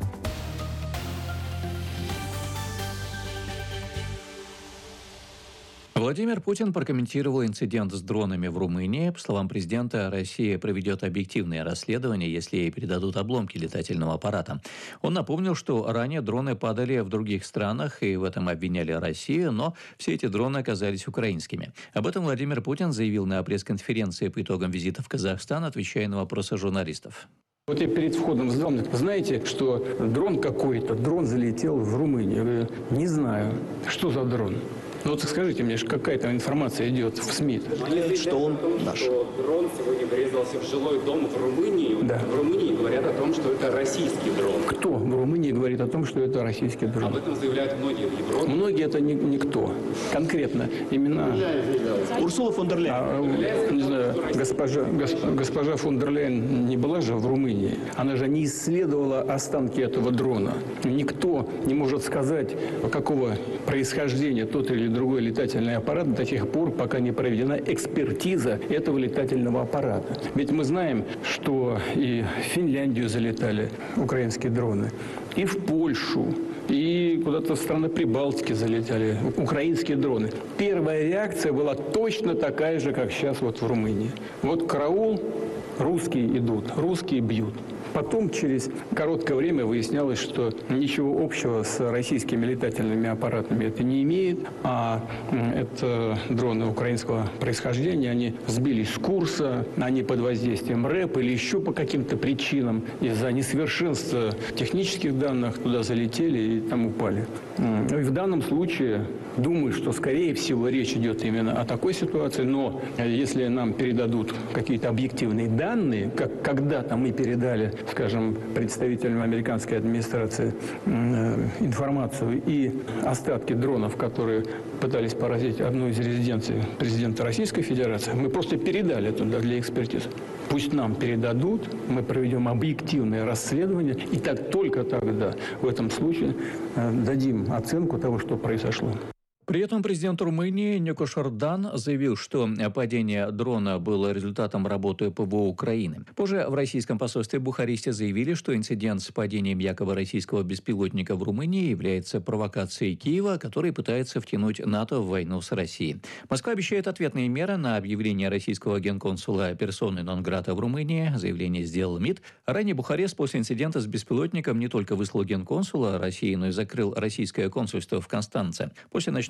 Speaker 3: Владимир Путин прокомментировал инцидент с дронами в Румынии. По словам президента, Россия проведет объективное расследование, если ей передадут обломки летательного аппарата. Он напомнил, что ранее дроны падали в других странах и в этом обвиняли Россию, но все эти дроны оказались украинскими. Об этом Владимир Путин заявил на пресс-конференции по итогам визита в Казахстан, отвечая на вопросы журналистов.
Speaker 7: Вот я перед входом сказал, знаете, что дрон какой-то, дрон залетел в Румынию. Я говорю, не знаю, что за дрон. Ну вот скажите мне, какая там информация идет в СМИ?
Speaker 8: Говорят, что он наш. Что дрон сегодня врезался в жилой дом в Румынии. Да. В Румынии говорят о том, что это российский дрон.
Speaker 7: Кто в Румынии говорит о том, что это российский дрон?
Speaker 8: Об этом заявляют многие в Европе.
Speaker 7: Многие это не, никто. Конкретно имена...
Speaker 8: Урсула фон дер Ляйен.
Speaker 7: А, не знаю, госпожа, госп, госпожа фон дер Ляйен не была же в Румынии. Она же не исследовала останки этого дрона. Никто не может сказать, какого происхождения тот или другой летательный аппарат до тех пор, пока не проведена экспертиза этого летательного аппарата. Ведь мы знаем, что и в Финляндию залетали украинские дроны, и в Польшу, и куда-то в страны Прибалтики залетали украинские дроны. Первая реакция была точно такая же, как сейчас вот в Румынии. Вот караул, русские идут, русские бьют. Потом, через короткое время, выяснялось, что ничего общего с российскими летательными аппаратами это не имеет, а это дроны украинского происхождения, они сбились с курса, они под воздействием рэп или еще по каким-то причинам из-за несовершенства технических данных туда залетели и там упали. И в данном случае, думаю, что, скорее всего, речь идет именно о такой ситуации, но если нам передадут какие-то объективные данные, как когда-то мы передали, скажем, представителям американской администрации э, информацию и остатки дронов, которые пытались поразить одну из резиденций президента Российской Федерации, мы просто передали туда для экспертизы. Пусть нам передадут, мы проведем объективное расследование, и так только тогда в этом случае э, дадим оценку того, что произошло.
Speaker 3: При этом президент Румынии Нико Шардан заявил, что падение дрона было результатом работы ПВО Украины. Позже в российском посольстве в Бухаресте заявили, что инцидент с падением якобы российского беспилотника в Румынии является провокацией Киева, который пытается втянуть НАТО в войну с Россией. Москва обещает ответные меры на объявление российского генконсула персоной нон-грата в Румынии. Заявление сделал МИД. Ранее Бухарест после инцидента с беспилотником не только выслал генконсула России, но и закрыл российское консульство в Констанце. После ночного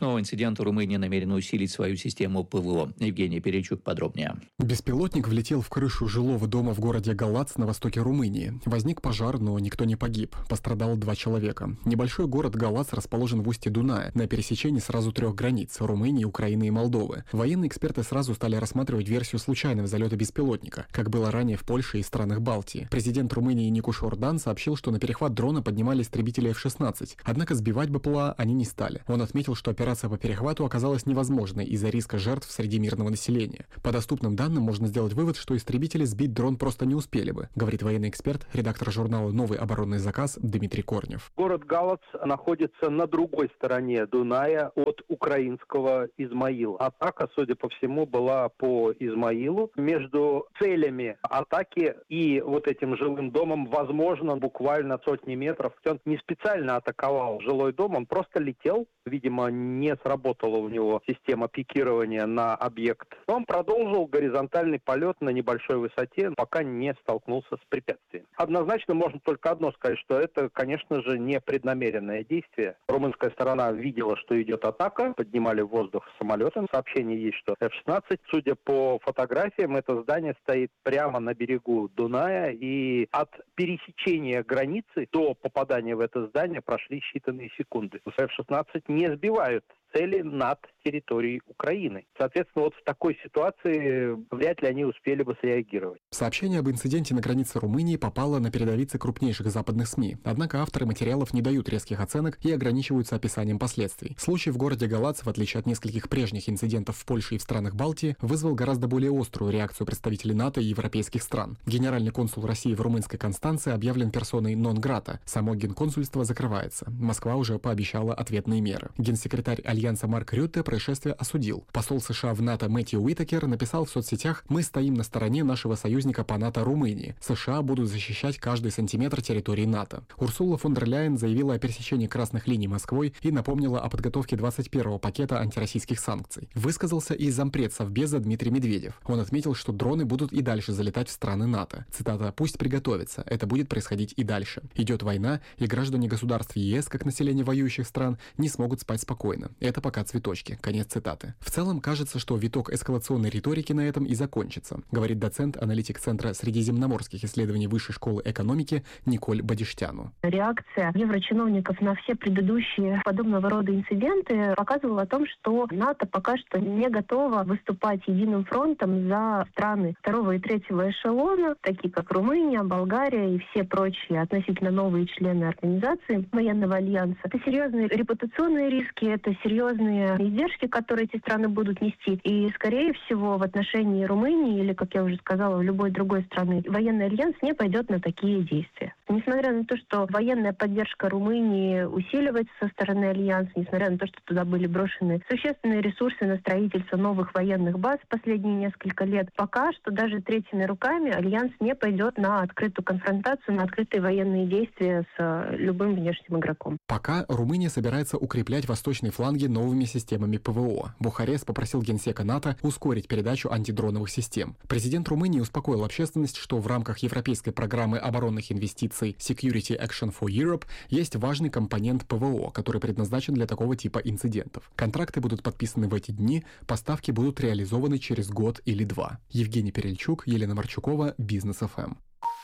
Speaker 3: нового инцидента Румыния намерена усилить свою систему ПВО. Евгений Перейчук подробнее.
Speaker 9: Беспилотник влетел в крышу жилого дома в городе Галац на востоке Румынии. Возник пожар, но никто не погиб. Пострадало два человека. Небольшой город Галац расположен в устье Дуная, на пересечении сразу трех границ – Румынии, Украины и Молдовы. Военные эксперты сразу стали рассматривать версию случайного залета беспилотника, как было ранее в Польше и странах Балтии. Президент Румынии Никуш Ордан сообщил, что на перехват дрона поднимали истребители эф шестнадцать, однако сбивать БПЛА они не стали. Он отметил, что операция по перехвату оказалась невозможной из-за риска жертв среди мирного населения. По доступным данным можно сделать вывод, что истребители сбить дрон просто не успели бы, говорит военный эксперт, редактор журнала «Новый оборонный заказ» Дмитрий Корнев.
Speaker 10: Город Галац находится на другой стороне Дуная от украинского Измаила. Атака, судя по всему, была по Измаилу. Между целями атаки и вот этим жилым домом, возможно, буквально сотни метров. Он не специально атаковал жилой дом, он просто летел. Видимо, не сработала у него система пикирования на объект. Он продолжил горизонтальный полет на небольшой высоте, пока не столкнулся с препятствием. Однозначно можно только одно сказать, что это, конечно же, не преднамеренное действие. Румынская сторона видела, что идет атака, поднимали в воздух самолеты. Сообщение есть, что эф шестнадцать. Судя по фотографиям, это здание стоит прямо на берегу Дуная, и от пересечения границы до попадания в это здание прошли считанные секунды. эф шестнадцать не сбивают цели над территорией Украины. Соответственно, вот в такой ситуации вряд ли они успели бы среагировать.
Speaker 9: Сообщение об инциденте на границе Румынии попало на передовицы крупнейших западных СМИ. Однако авторы материалов не дают резких оценок и ограничиваются описанием последствий. Случай в городе Галац, в отличие от нескольких прежних инцидентов в Польше и в странах Балтии, вызвал гораздо более острую реакцию представителей НАТО и европейских стран. Генеральный консул России в румынской Констанции объявлен персоной нон-грата. Само генконсульство закрывается. Москва уже пообещала ответные меры. Генсекретарь Альянса Марк Рютте происшествие осудил. Посол США в НАТО Мэтью Уитакер написал в соцсетях: «Мы стоим на стороне нашего союзника по НАТО Румынии. США будут защищать каждый сантиметр территории НАТО». Урсула фон дер Ляйен заявила о пересечении красных линий Москвой и напомнила о подготовке двадцать первого пакета антироссийских санкций. Высказался и зампред Совбеза Дмитрий Медведев. Он отметил, что дроны будут и дальше залетать в страны НАТО. Цитата: «Пусть приготовятся. Это будет происходить и дальше. Идет война, и граждане государств ЕС, как население воюющих стран, не смогут спать спокойно. Это пока цветочки». Конец цитаты. В целом кажется, что виток эскалационной риторики на этом и закончится, говорит доцент, аналитик Центра средиземноморских исследований Высшей школы экономики Николь Бодиштяну.
Speaker 11: Реакция еврочиновников на все предыдущие подобного рода инциденты показывала о том, что НАТО пока что не готово выступать единым фронтом за страны второго и третьего эшелона, такие как Румыния, Болгария и все прочие относительно новые члены организации военного альянса. Это серьезные репутационные риски, это серьезные издержки, которые эти страны будут нести. И, скорее всего, в отношении Румынии или, как я уже сказала, в любой другой страны, военный альянс не пойдет на такие действия. Несмотря на то, что военная поддержка Румынии усиливается со стороны альянса, несмотря на то, что туда были брошены существенные ресурсы на строительство новых военных баз в последние несколько лет, пока что даже третьими руками альянс не пойдет на открытую конфронтацию, на открытые военные действия с любым внешним игроком.
Speaker 9: Пока Румыния собирается укреплять восточные фланги новыми системами ПВО. Бухарест попросил генсека НАТО ускорить передачу антидроновых систем. Президент Румынии успокоил общественность, что в рамках европейской программы оборонных инвестиций Security Action for Europe есть важный компонент ПВО, который предназначен для такого типа инцидентов. Контракты будут подписаны в эти дни, поставки будут реализованы через год или два. Евгений Перельчук, Елена Марчукова, Бизнес эф эм.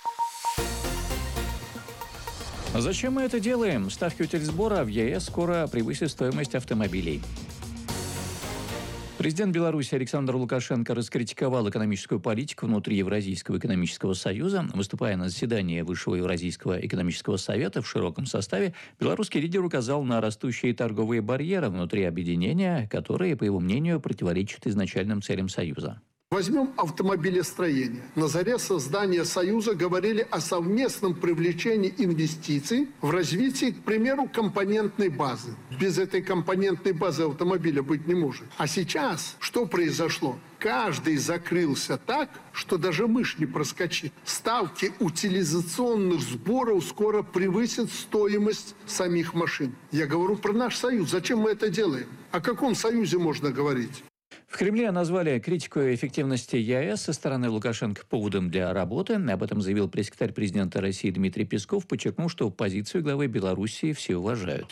Speaker 3: Зачем мы это делаем? Ставки утильсбора в ЕС скоро превысят стоимость автомобилей. Президент Беларуси Александр Лукашенко раскритиковал экономическую политику внутри Евразийского экономического союза. Выступая на заседании Высшего Евразийского экономического совета в широком составе, белорусский лидер указал на растущие торговые барьеры внутри объединения, которые, по его мнению, противоречат изначальным целям Союза.
Speaker 12: Возьмем автомобилестроение. На заре создания Союза говорили о совместном привлечении инвестиций в развитие, к примеру, компонентной базы. Без этой компонентной базы автомобиля быть не может. А сейчас что произошло? Каждый закрылся так, что даже мышь не проскочит. Ставки утилизационных сборов скоро превысят стоимость самих машин. Я говорю про наш Союз. Зачем мы это делаем? О каком Союзе можно говорить?
Speaker 3: В Кремле назвали критику эффективности ЕС со стороны Лукашенко поводом для работы. Об этом заявил пресс-секретарь президента России Дмитрий Песков, подчеркнув, что позицию главы Белоруссии все уважают.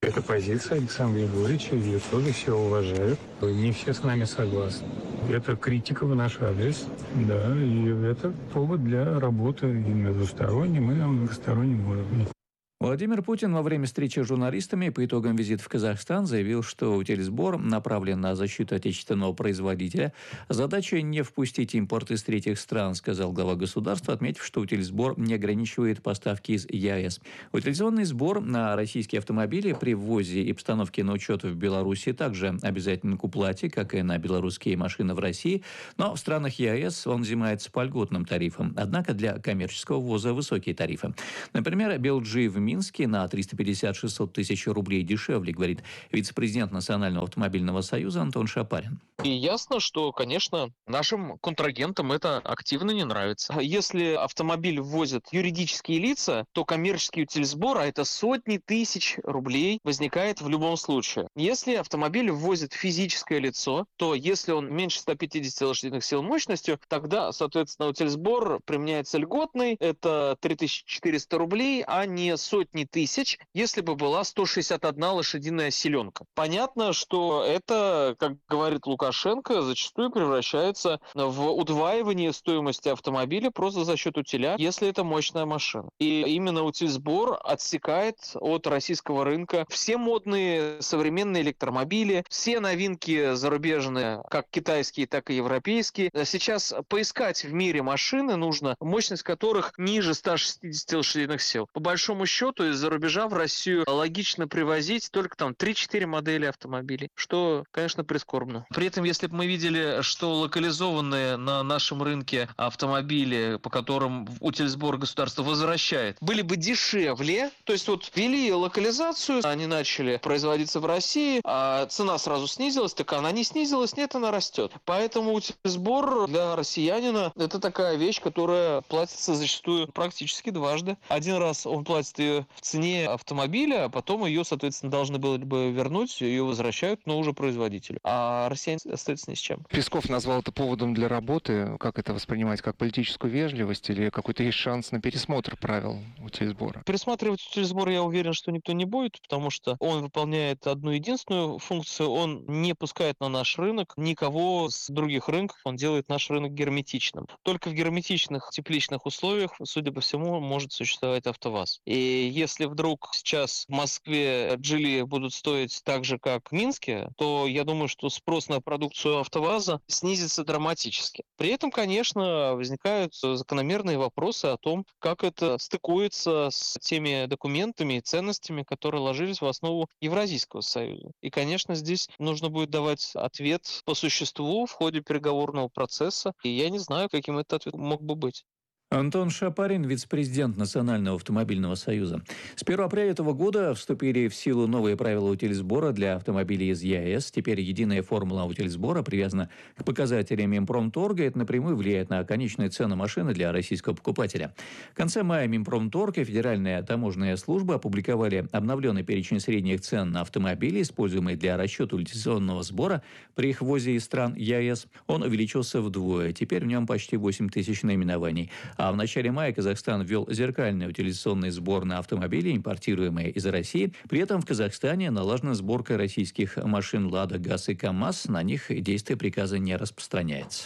Speaker 13: Это позиция Александра Григорьевича, ее тоже все уважают. Не все с нами согласны. Это критика в наш адрес, да, и это повод для работы и на двустороннем, и на многостороннем уровне.
Speaker 3: Владимир Путин во время встречи с журналистами по итогам визита в Казахстан заявил, что утильсбор направлен на защиту отечественного производителя. Задача не впустить импорт из третьих стран, сказал глава государства, отметив, что утильсбор не ограничивает поставки из ЕАЭС. Утилизационный сбор на российские автомобили при ввозе и постановке на учет в Беларуси также обязателен к уплате, как и на белорусские машины в России, но в странах ЕАЭС он взимается по льготным тарифам. Однако для коммерческого ввоза высокие тарифы. Например, би эл джи в Минске на триста пятьдесят - шестьсот тысяч рублей дешевле, говорит вице-президент Национального автомобильного союза Антон Шапарин.
Speaker 14: И ясно, что, конечно, нашим контрагентам это активно не нравится. Если автомобиль ввозят юридические лица, то коммерческий утильсбор, а это сотни тысяч рублей, возникает в любом случае. Если автомобиль ввозит физическое лицо, то если он меньше ста пятидесяти лошадиных сил мощностью, тогда, соответственно, утильсбор применяется льготный, это три тысячи четыреста рублей, а не сотни тысяч, если бы была сто шестьдесят одна лошадиная силенка. Понятно, что это, как говорит Лукашенко, зачастую превращается в удваивание стоимости автомобиля просто за счет утиля, если это мощная машина. И именно утильсбор отсекает от российского рынка все модные современные электромобили, все новинки зарубежные, как китайские, так и европейские. Сейчас поискать в мире машины нужно, мощность которых ниже ста шестидесяти лошадиных сил. По большому счету, из-за рубежа в Россию логично привозить только там три-четыре модели автомобилей, что, конечно, прискорбно. При этом, если бы мы видели, что локализованные на нашем рынке автомобили, по которым утильсбор государство возвращает, были бы дешевле, то есть вот ввели локализацию, они начали производиться в России, а цена сразу снизилась, так она не снизилась, нет, она растет. Поэтому утильсбор для россиянина это такая вещь, которая платится зачастую практически дважды. Один раз он платит ее в цене автомобиля, а потом ее, соответственно, должны были бы вернуть, ее возвращают, но уже производителю. А россияне остаются ни с чем.
Speaker 15: Песков назвал это поводом для работы. Как это воспринимать? Как политическую вежливость или какой-то есть шанс на пересмотр правил утильсбора?
Speaker 14: Пересматривать утильсбор, я уверен, что никто не будет, потому что он выполняет одну единственную функцию. Он не пускает на наш рынок никого с других рынков. Он делает наш рынок герметичным. Только в герметичных тепличных условиях, судя по всему, может существовать АвтоВАЗ. И если вдруг сейчас в Москве Джили будут стоить так же, как в Минске, то я думаю, что спрос на продукцию АвтоВАЗа снизится драматически. При этом, конечно, возникают закономерные вопросы о том, как это стыкуется с теми документами и ценностями, которые ложились в основу Евразийского союза. И, конечно, здесь нужно будет давать ответ по существу в ходе переговорного процесса. И я не знаю, каким этот ответ мог бы быть.
Speaker 3: Антон Шапарин, вице-президент Национального автомобильного союза. С первого апреля этого года вступили в силу новые правила утильсбора для автомобилей из ЕАЭС. Теперь единая формула утильсбора привязана к показателям Минпромторга. Это напрямую влияет на конечную цену машины для российского покупателя. В конце мая Минпромторг и Федеральная таможенная служба опубликовали обновленный перечень средних цен на автомобили, используемые для расчета утилизационного сбора при их ввозе из стран ЕАЭС. Он увеличился вдвое. Теперь в нем почти восемь тысяч наименований. А в начале мая Казахстан ввел зеркальный утилизационный сбор на автомобили, импортируемые из России. При этом в Казахстане налажена сборка российских машин «Лада», «ГАЗ» и «КамАЗ». На них действие приказа не распространяется.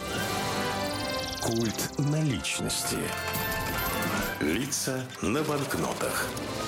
Speaker 2: Культ наличности. Лица на банкнотах.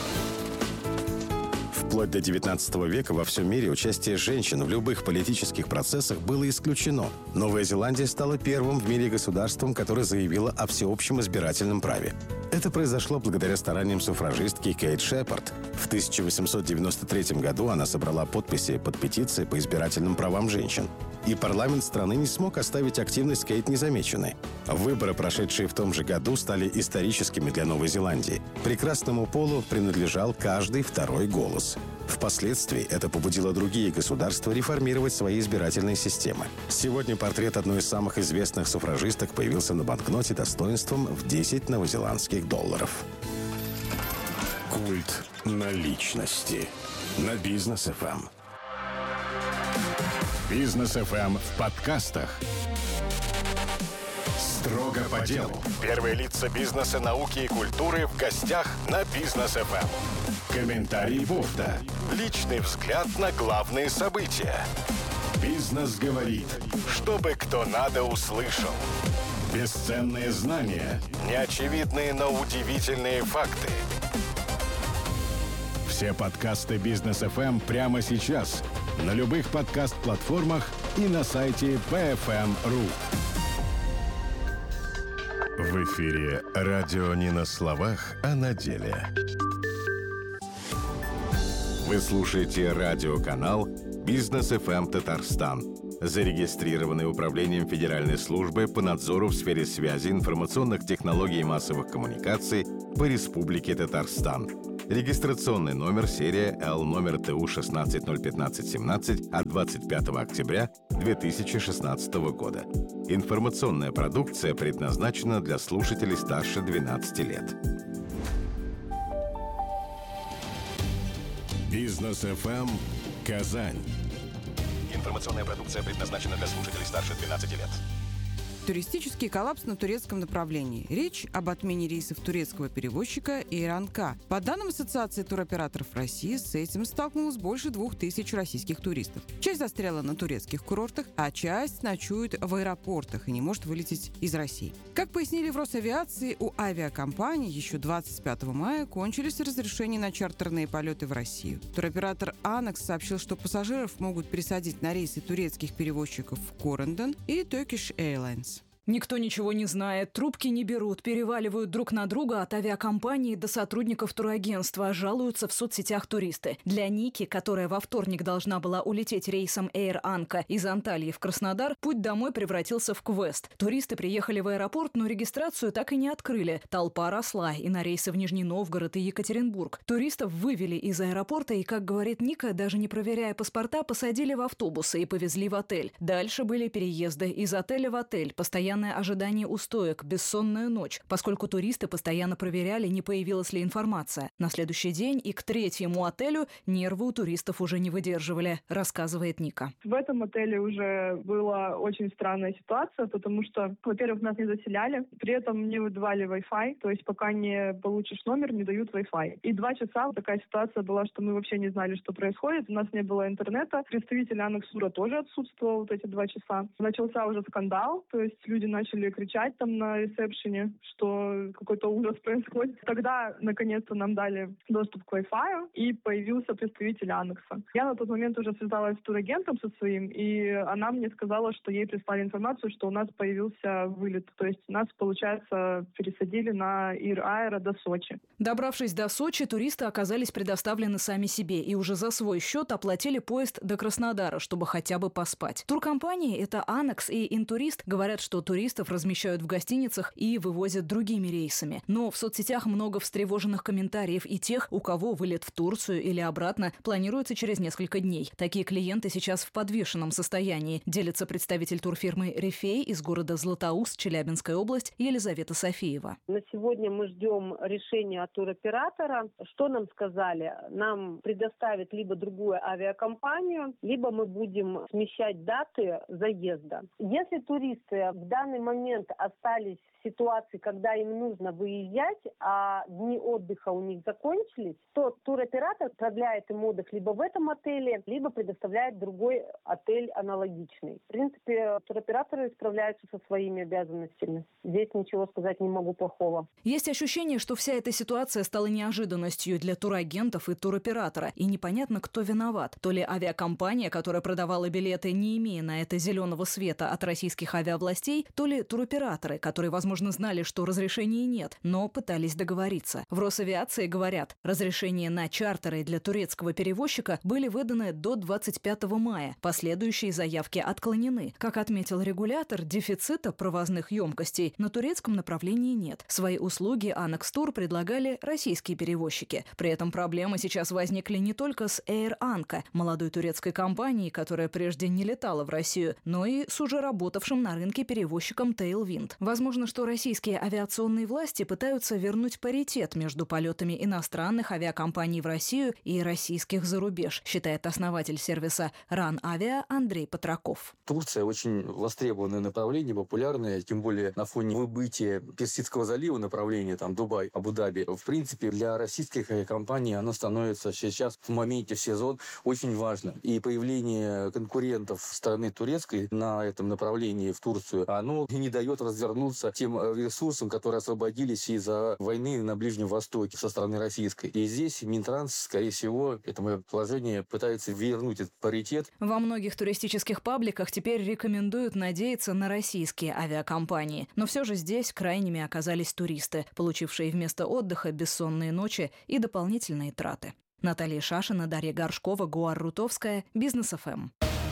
Speaker 2: Вплоть до девятнадцатого века во всем мире участие женщин в любых политических процессах было исключено. Новая Зеландия стала первым в мире государством, которое заявило о всеобщем избирательном праве. Это произошло благодаря стараниям суфражистки Кейт Шепард. В тысяча восемьсот девяносто третьем году она собрала подписи под петицией по избирательным правам женщин. И парламент страны не смог оставить активность Кейт незамеченной. Выборы, прошедшие в том же году, стали историческими для Новой Зеландии. Прекрасному полу принадлежал каждый второй голос. Впоследствии это побудило другие государства реформировать свои избирательные системы. Сегодня портрет одной из самых известных суфражисток появился на банкноте достоинством в десять новозеландских долларов. Культ наличности на Бизнес эф эм. Бизнес эф эм в подкастах. Строго по делу. Первые лица бизнеса, науки и культуры в гостях на Бизнес эф эм. Комментарий Бофта. Личный взгляд на главные события. Бизнес говорит, чтобы кто надо услышал. Бесценные знания, неочевидные, но удивительные факты. Все подкасты Бизнес эф эм прямо сейчас на любых подкаст-платформах и на сайте би эф эм точка ру. В эфире радио не на словах, а на деле. Вы слушаете радиоканал Бизнес эф эм Татарстан, зарегистрированный Управлением Федеральной службы по надзору в сфере связи, информационных технологий и массовых коммуникаций по Республике Татарстан. Регистрационный номер серия Л номер Т У шестнадцать ноль пятнадцать семнадцать от двадцать пятого октября две тысячи шестнадцатого года. Информационная продукция предназначена для слушателей старше двенадцати лет. Бизнес эф эм Казань. Информационная продукция предназначена для слушателей старше двенадцати лет.
Speaker 16: Туристический коллапс на турецком направлении. Речь об отмене рейсов турецкого перевозчика Air Anka. По данным Ассоциации туроператоров России, с этим столкнулось больше двух тысяч российских туристов. Часть застряла на турецких курортах, а часть ночует в аэропортах и не может вылететь из России. Как пояснили в Росавиации, у авиакомпаний еще двадцать пятого мая кончились разрешения на чартерные полеты в Россию. Туроператор Anex сообщил, что пассажиров могут пересадить на рейсы турецких перевозчиков Corendon и Turkish Airlines.
Speaker 17: Никто ничего не знает, трубки не берут, переваливают друг на друга от авиакомпании до сотрудников турагентства, жалуются в соцсетях туристы. Для Ники, которая во вторник должна была улететь рейсом Air Anka из Анталии в Краснодар, путь домой превратился в квест. Туристы приехали в аэропорт, но регистрацию так и не открыли. Толпа росла и на рейсы в Нижний Новгород и Екатеринбург. Туристов вывели из аэропорта и, как говорит Ника, даже не проверяя паспорта, посадили в автобусы и повезли в отель. Дальше были переезды из отеля в отель, постоянно ожидание у стоек, бессонная ночь, поскольку туристы постоянно проверяли, не появилась ли информация. На следующий день и к третьему отелю нервы у туристов уже не выдерживали, рассказывает Ника.
Speaker 18: В этом отеле уже была очень странная ситуация, потому что, во-первых, нас не заселяли, при этом не выдавали Wi-Fi, то есть пока не получишь номер, не дают Wi-Fi. И два часа такая ситуация была, что мы вообще не знали, что происходит, у нас не было интернета, представитель Анекс-тура тоже отсутствовал вот эти два часа. Начался уже скандал, то есть люди начали кричать там на ресепшене, что какой-то ужас происходит. Тогда, наконец-то, нам дали доступ к Wi-Fi, и появился представитель Анекса. Я на тот момент уже связалась с турагентом со своим, и она мне сказала, что ей прислали информацию, что у нас появился вылет. То есть нас, получается, пересадили на Ир Аэро до Сочи.
Speaker 17: Добравшись до Сочи, туристы оказались предоставлены сами себе и уже за свой счет оплатили поезд до Краснодара, чтобы хотя бы поспать. Туркомпании, это Анекс и Интурист, говорят, что туристы Туристов размещают в гостиницах и вывозят другими рейсами. Но в соцсетях много встревоженных комментариев и тех, у кого вылет в Турцию или обратно планируется через несколько дней. Такие клиенты сейчас в подвешенном состоянии, делится представитель турфирмы «Рифей» из города Златоуст, Челябинская область, Елизавета Софиева.
Speaker 19: На сегодня мы ждем решения от туроператора. Что нам сказали? Нам предоставят либо другую авиакомпанию, либо мы будем смещать даты заезда. Если туристы в данный момент остались в ситуации, когда им нужно выезжать, а дни отдыха у них закончились, то туроператор продляет им отдых либо в этом отеле, либо предоставляет другой отель аналогичный. В принципе, туроператоры справляются со своими обязанностями. Здесь ничего сказать не могу плохого.
Speaker 17: Есть ощущение, что вся эта ситуация стала неожиданностью для турагентов и туроператора, и непонятно, кто виноват. То ли авиакомпания, которая продавала билеты, не имея на это зеленого света от российских авиавластей, то ли туроператоры, которые, возможно, знали, что разрешений нет, но пытались договориться. В Росавиации говорят, разрешения на чартеры для турецкого перевозчика были выданы до двадцать пятого мая. Последующие заявки отклонены. Как отметил регулятор, дефицита провозных емкостей на турецком направлении нет. Свои услуги Анекс-тур предлагали российские перевозчики. При этом проблемы сейчас возникли не только с Air Anka, молодой турецкой компанией, которая прежде не летала в Россию, но и с уже работавшим на рынке перевозчиком Tailwind. Возможно, что что российские авиационные власти пытаются вернуть паритет между полетами иностранных авиакомпаний в Россию и российских за рубеж, считает основатель сервиса «РАН-Авиа» Андрей Патраков.
Speaker 20: Турция очень востребованное направление, популярное, тем более на фоне выбытия Персидского залива направления, там, Дубай, Абу-Даби. В принципе, для российских авиакомпаний оно становится сейчас в моменте в сезон очень важно. И появление конкурентов страны турецкой на этом направлении в Турцию, оно не дает развернуться тем ресурсам, которые освободились из-за войны на Ближнем Востоке со стороны российской. И здесь Минтранс, скорее всего, это мое положение, пытается вернуть этот паритет.
Speaker 17: Во многих туристических пабликах теперь рекомендуют надеяться на российские авиакомпании. Но все же здесь крайними оказались туристы, получившие вместо отдыха бессонные ночи и дополнительные траты. Наталья Шашина, Дарья Горшкова, Гуар Рутовская, Бизнес эф эм.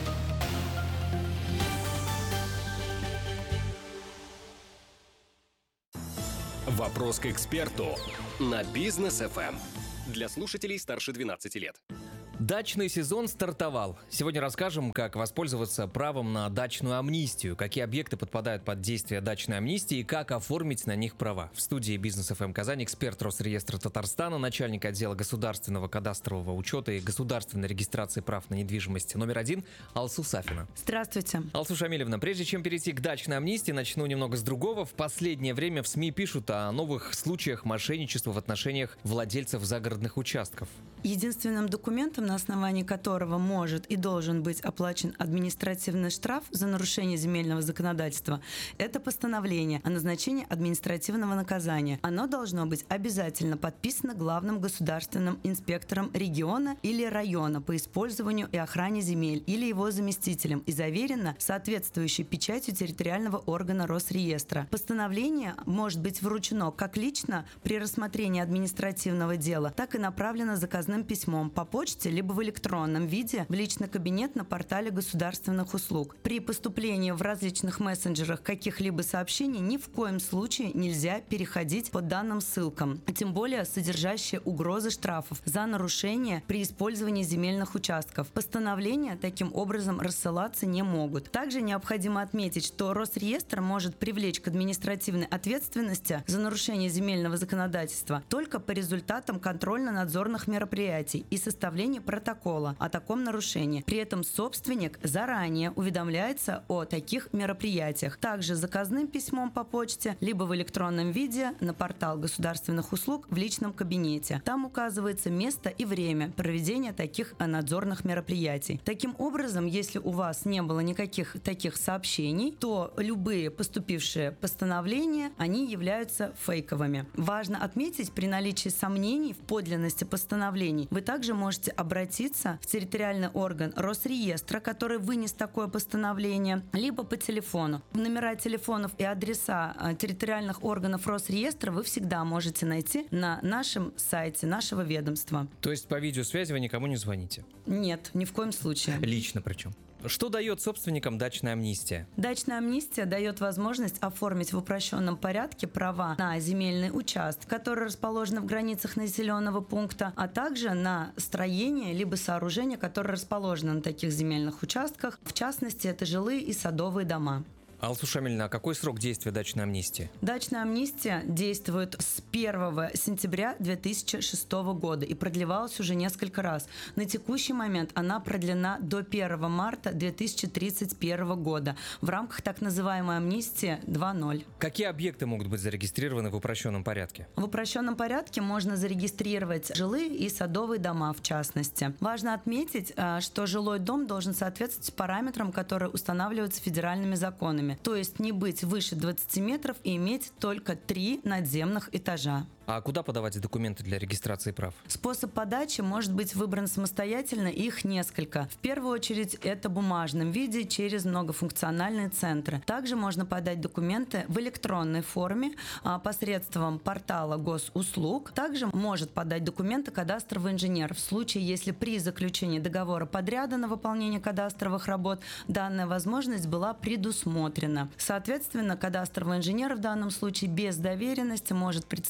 Speaker 21: Вопрос к эксперту на Бизнес эф эм. Для слушателей старше двенадцати лет.
Speaker 22: Дачный сезон стартовал. Сегодня расскажем, как воспользоваться правом на дачную амнистию, какие объекты подпадают под действие дачной амнистии и как оформить на них права. В студии Бизнес эф эм Казань эксперт Росреестра Татарстана, начальник отдела государственного кадастрового учета и государственной регистрации прав на недвижимость номер один Алсу Сафина.
Speaker 23: Здравствуйте.
Speaker 22: Алсу Шамилевна, прежде чем перейти к дачной амнистии, начну немного с другого. В последнее время в СМИ пишут о новых случаях мошенничества в отношениях владельцев загородных участков.
Speaker 23: Единственным документом, на основании которого может и должен быть оплачен административный штраф за нарушение земельного законодательства, это постановление о назначении административного наказания. Оно должно быть обязательно подписано главным государственным инспектором региона или района по использованию и охране земель или его заместителем и заверено соответствующей печатью территориального органа Росреестра. Постановление может быть вручено как лично при рассмотрении административного дела, так и направлено заказным письмом по почте либо в электронном виде в личный кабинет на портале государственных услуг. При поступлении в различных мессенджерах каких-либо сообщений ни в коем случае нельзя переходить по данным ссылкам, тем более содержащие угрозы штрафов за нарушение при использовании земельных участков. Постановления таким образом рассылаться не могут. Также необходимо отметить, что Росреестр может привлечь к административной ответственности за нарушение земельного законодательства только по результатам контрольно-надзорных мероприятий и составления протокола о таком нарушении. При этом собственник заранее уведомляется о таких мероприятиях. Также заказным письмом по почте, либо в электронном виде на портал государственных услуг в личном кабинете. Там указывается место и время проведения таких надзорных мероприятий. Таким образом, если у вас не было никаких таких сообщений, то любые поступившие постановления, они являются фейковыми. Важно отметить, при наличии сомнений в подлинности постановлений вы также можете обратиться в территориальный орган Росреестра, который вынес такое постановление, либо по телефону. Номера телефонов и адреса территориальных органов Росреестра вы всегда можете найти на нашем сайте нашего ведомства.
Speaker 22: То есть по видеосвязи вы никому не звоните?
Speaker 23: Нет, ни в коем случае.
Speaker 22: Лично причем? Что дает собственникам дачная амнистия?
Speaker 23: Дачная амнистия дает возможность оформить в упрощенном порядке права на земельный участок, который расположен в границах населенного пункта, а также на строение либо сооружение, которое расположено на таких земельных участках. В частности, это жилые и садовые дома.
Speaker 22: Алсу Шамильевна, а какой срок действия дачной амнистии?
Speaker 23: Дачная амнистия действует с первого сентября две тысячи шестого года и продлевалась уже несколько раз. На текущий момент она продлена до первого марта две тысячи тридцать первого года в рамках так называемой амнистии два ноль.
Speaker 22: Какие объекты могут быть зарегистрированы в упрощенном порядке?
Speaker 23: В упрощенном порядке можно зарегистрировать жилые и садовые дома в частности. Важно отметить, что жилой дом должен соответствовать параметрам, которые устанавливаются федеральными законами. То есть не быть выше двадцати метров и иметь только три надземных этажа.
Speaker 22: А куда подавать документы для регистрации прав?
Speaker 23: Способ подачи может быть выбран самостоятельно, их несколько. В первую очередь это в бумажном виде через многофункциональные центры. Также можно подать документы в электронной форме посредством портала госуслуг. Также может подать документы кадастровый инженер в случае, если при заключении договора подряда на выполнение кадастровых работ данная возможность была предусмотрена. Соответственно, кадастровый инженер в данном случае без доверенности может представлять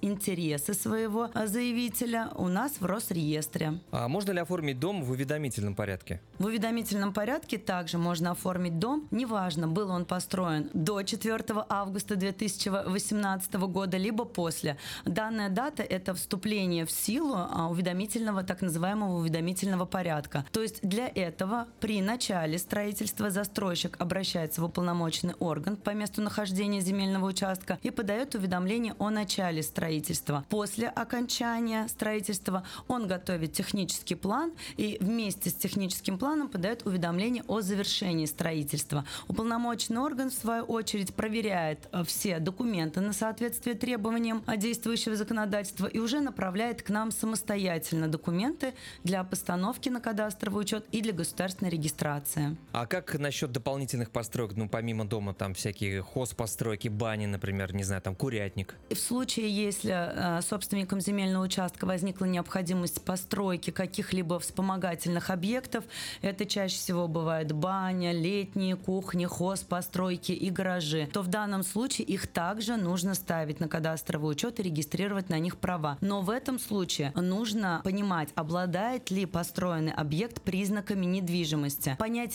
Speaker 23: интересы своего заявителя у нас в Росреестре.
Speaker 22: А можно ли оформить дом в уведомительном порядке?
Speaker 23: В уведомительном порядке также можно оформить дом, неважно, был он построен до четвёртого августа две тысячи восемнадцатого года, либо после. Данная дата – это вступление в силу уведомительного, так называемого уведомительного порядка. То есть для этого при начале строительства застройщик обращается в уполномоченный орган по месту нахождения земельного участка и подает уведомление о начале строительства. После окончания строительства он готовит технический план и вместе с техническим планом подает уведомление о завершении строительства. Уполномоченный орган, в свою очередь, проверяет все документы на соответствие требованиям действующего законодательства и уже направляет к нам самостоятельно документы для постановки на кадастровый учет и для государственной регистрации.
Speaker 22: А как насчет дополнительных построек? Ну, помимо дома, там всякие хозпостройки, бани, например, не знаю, там курятник.
Speaker 23: В случае, если э, собственникам земельного участка возникла необходимость постройки каких-либо вспомогательных объектов, это чаще всего бывает баня, летние кухни, хозпостройки и гаражи, то в данном случае их также нужно ставить на кадастровый учет и регистрировать на них права. Но в этом случае нужно понимать, обладает ли построенный объект признаками недвижимости. Понятие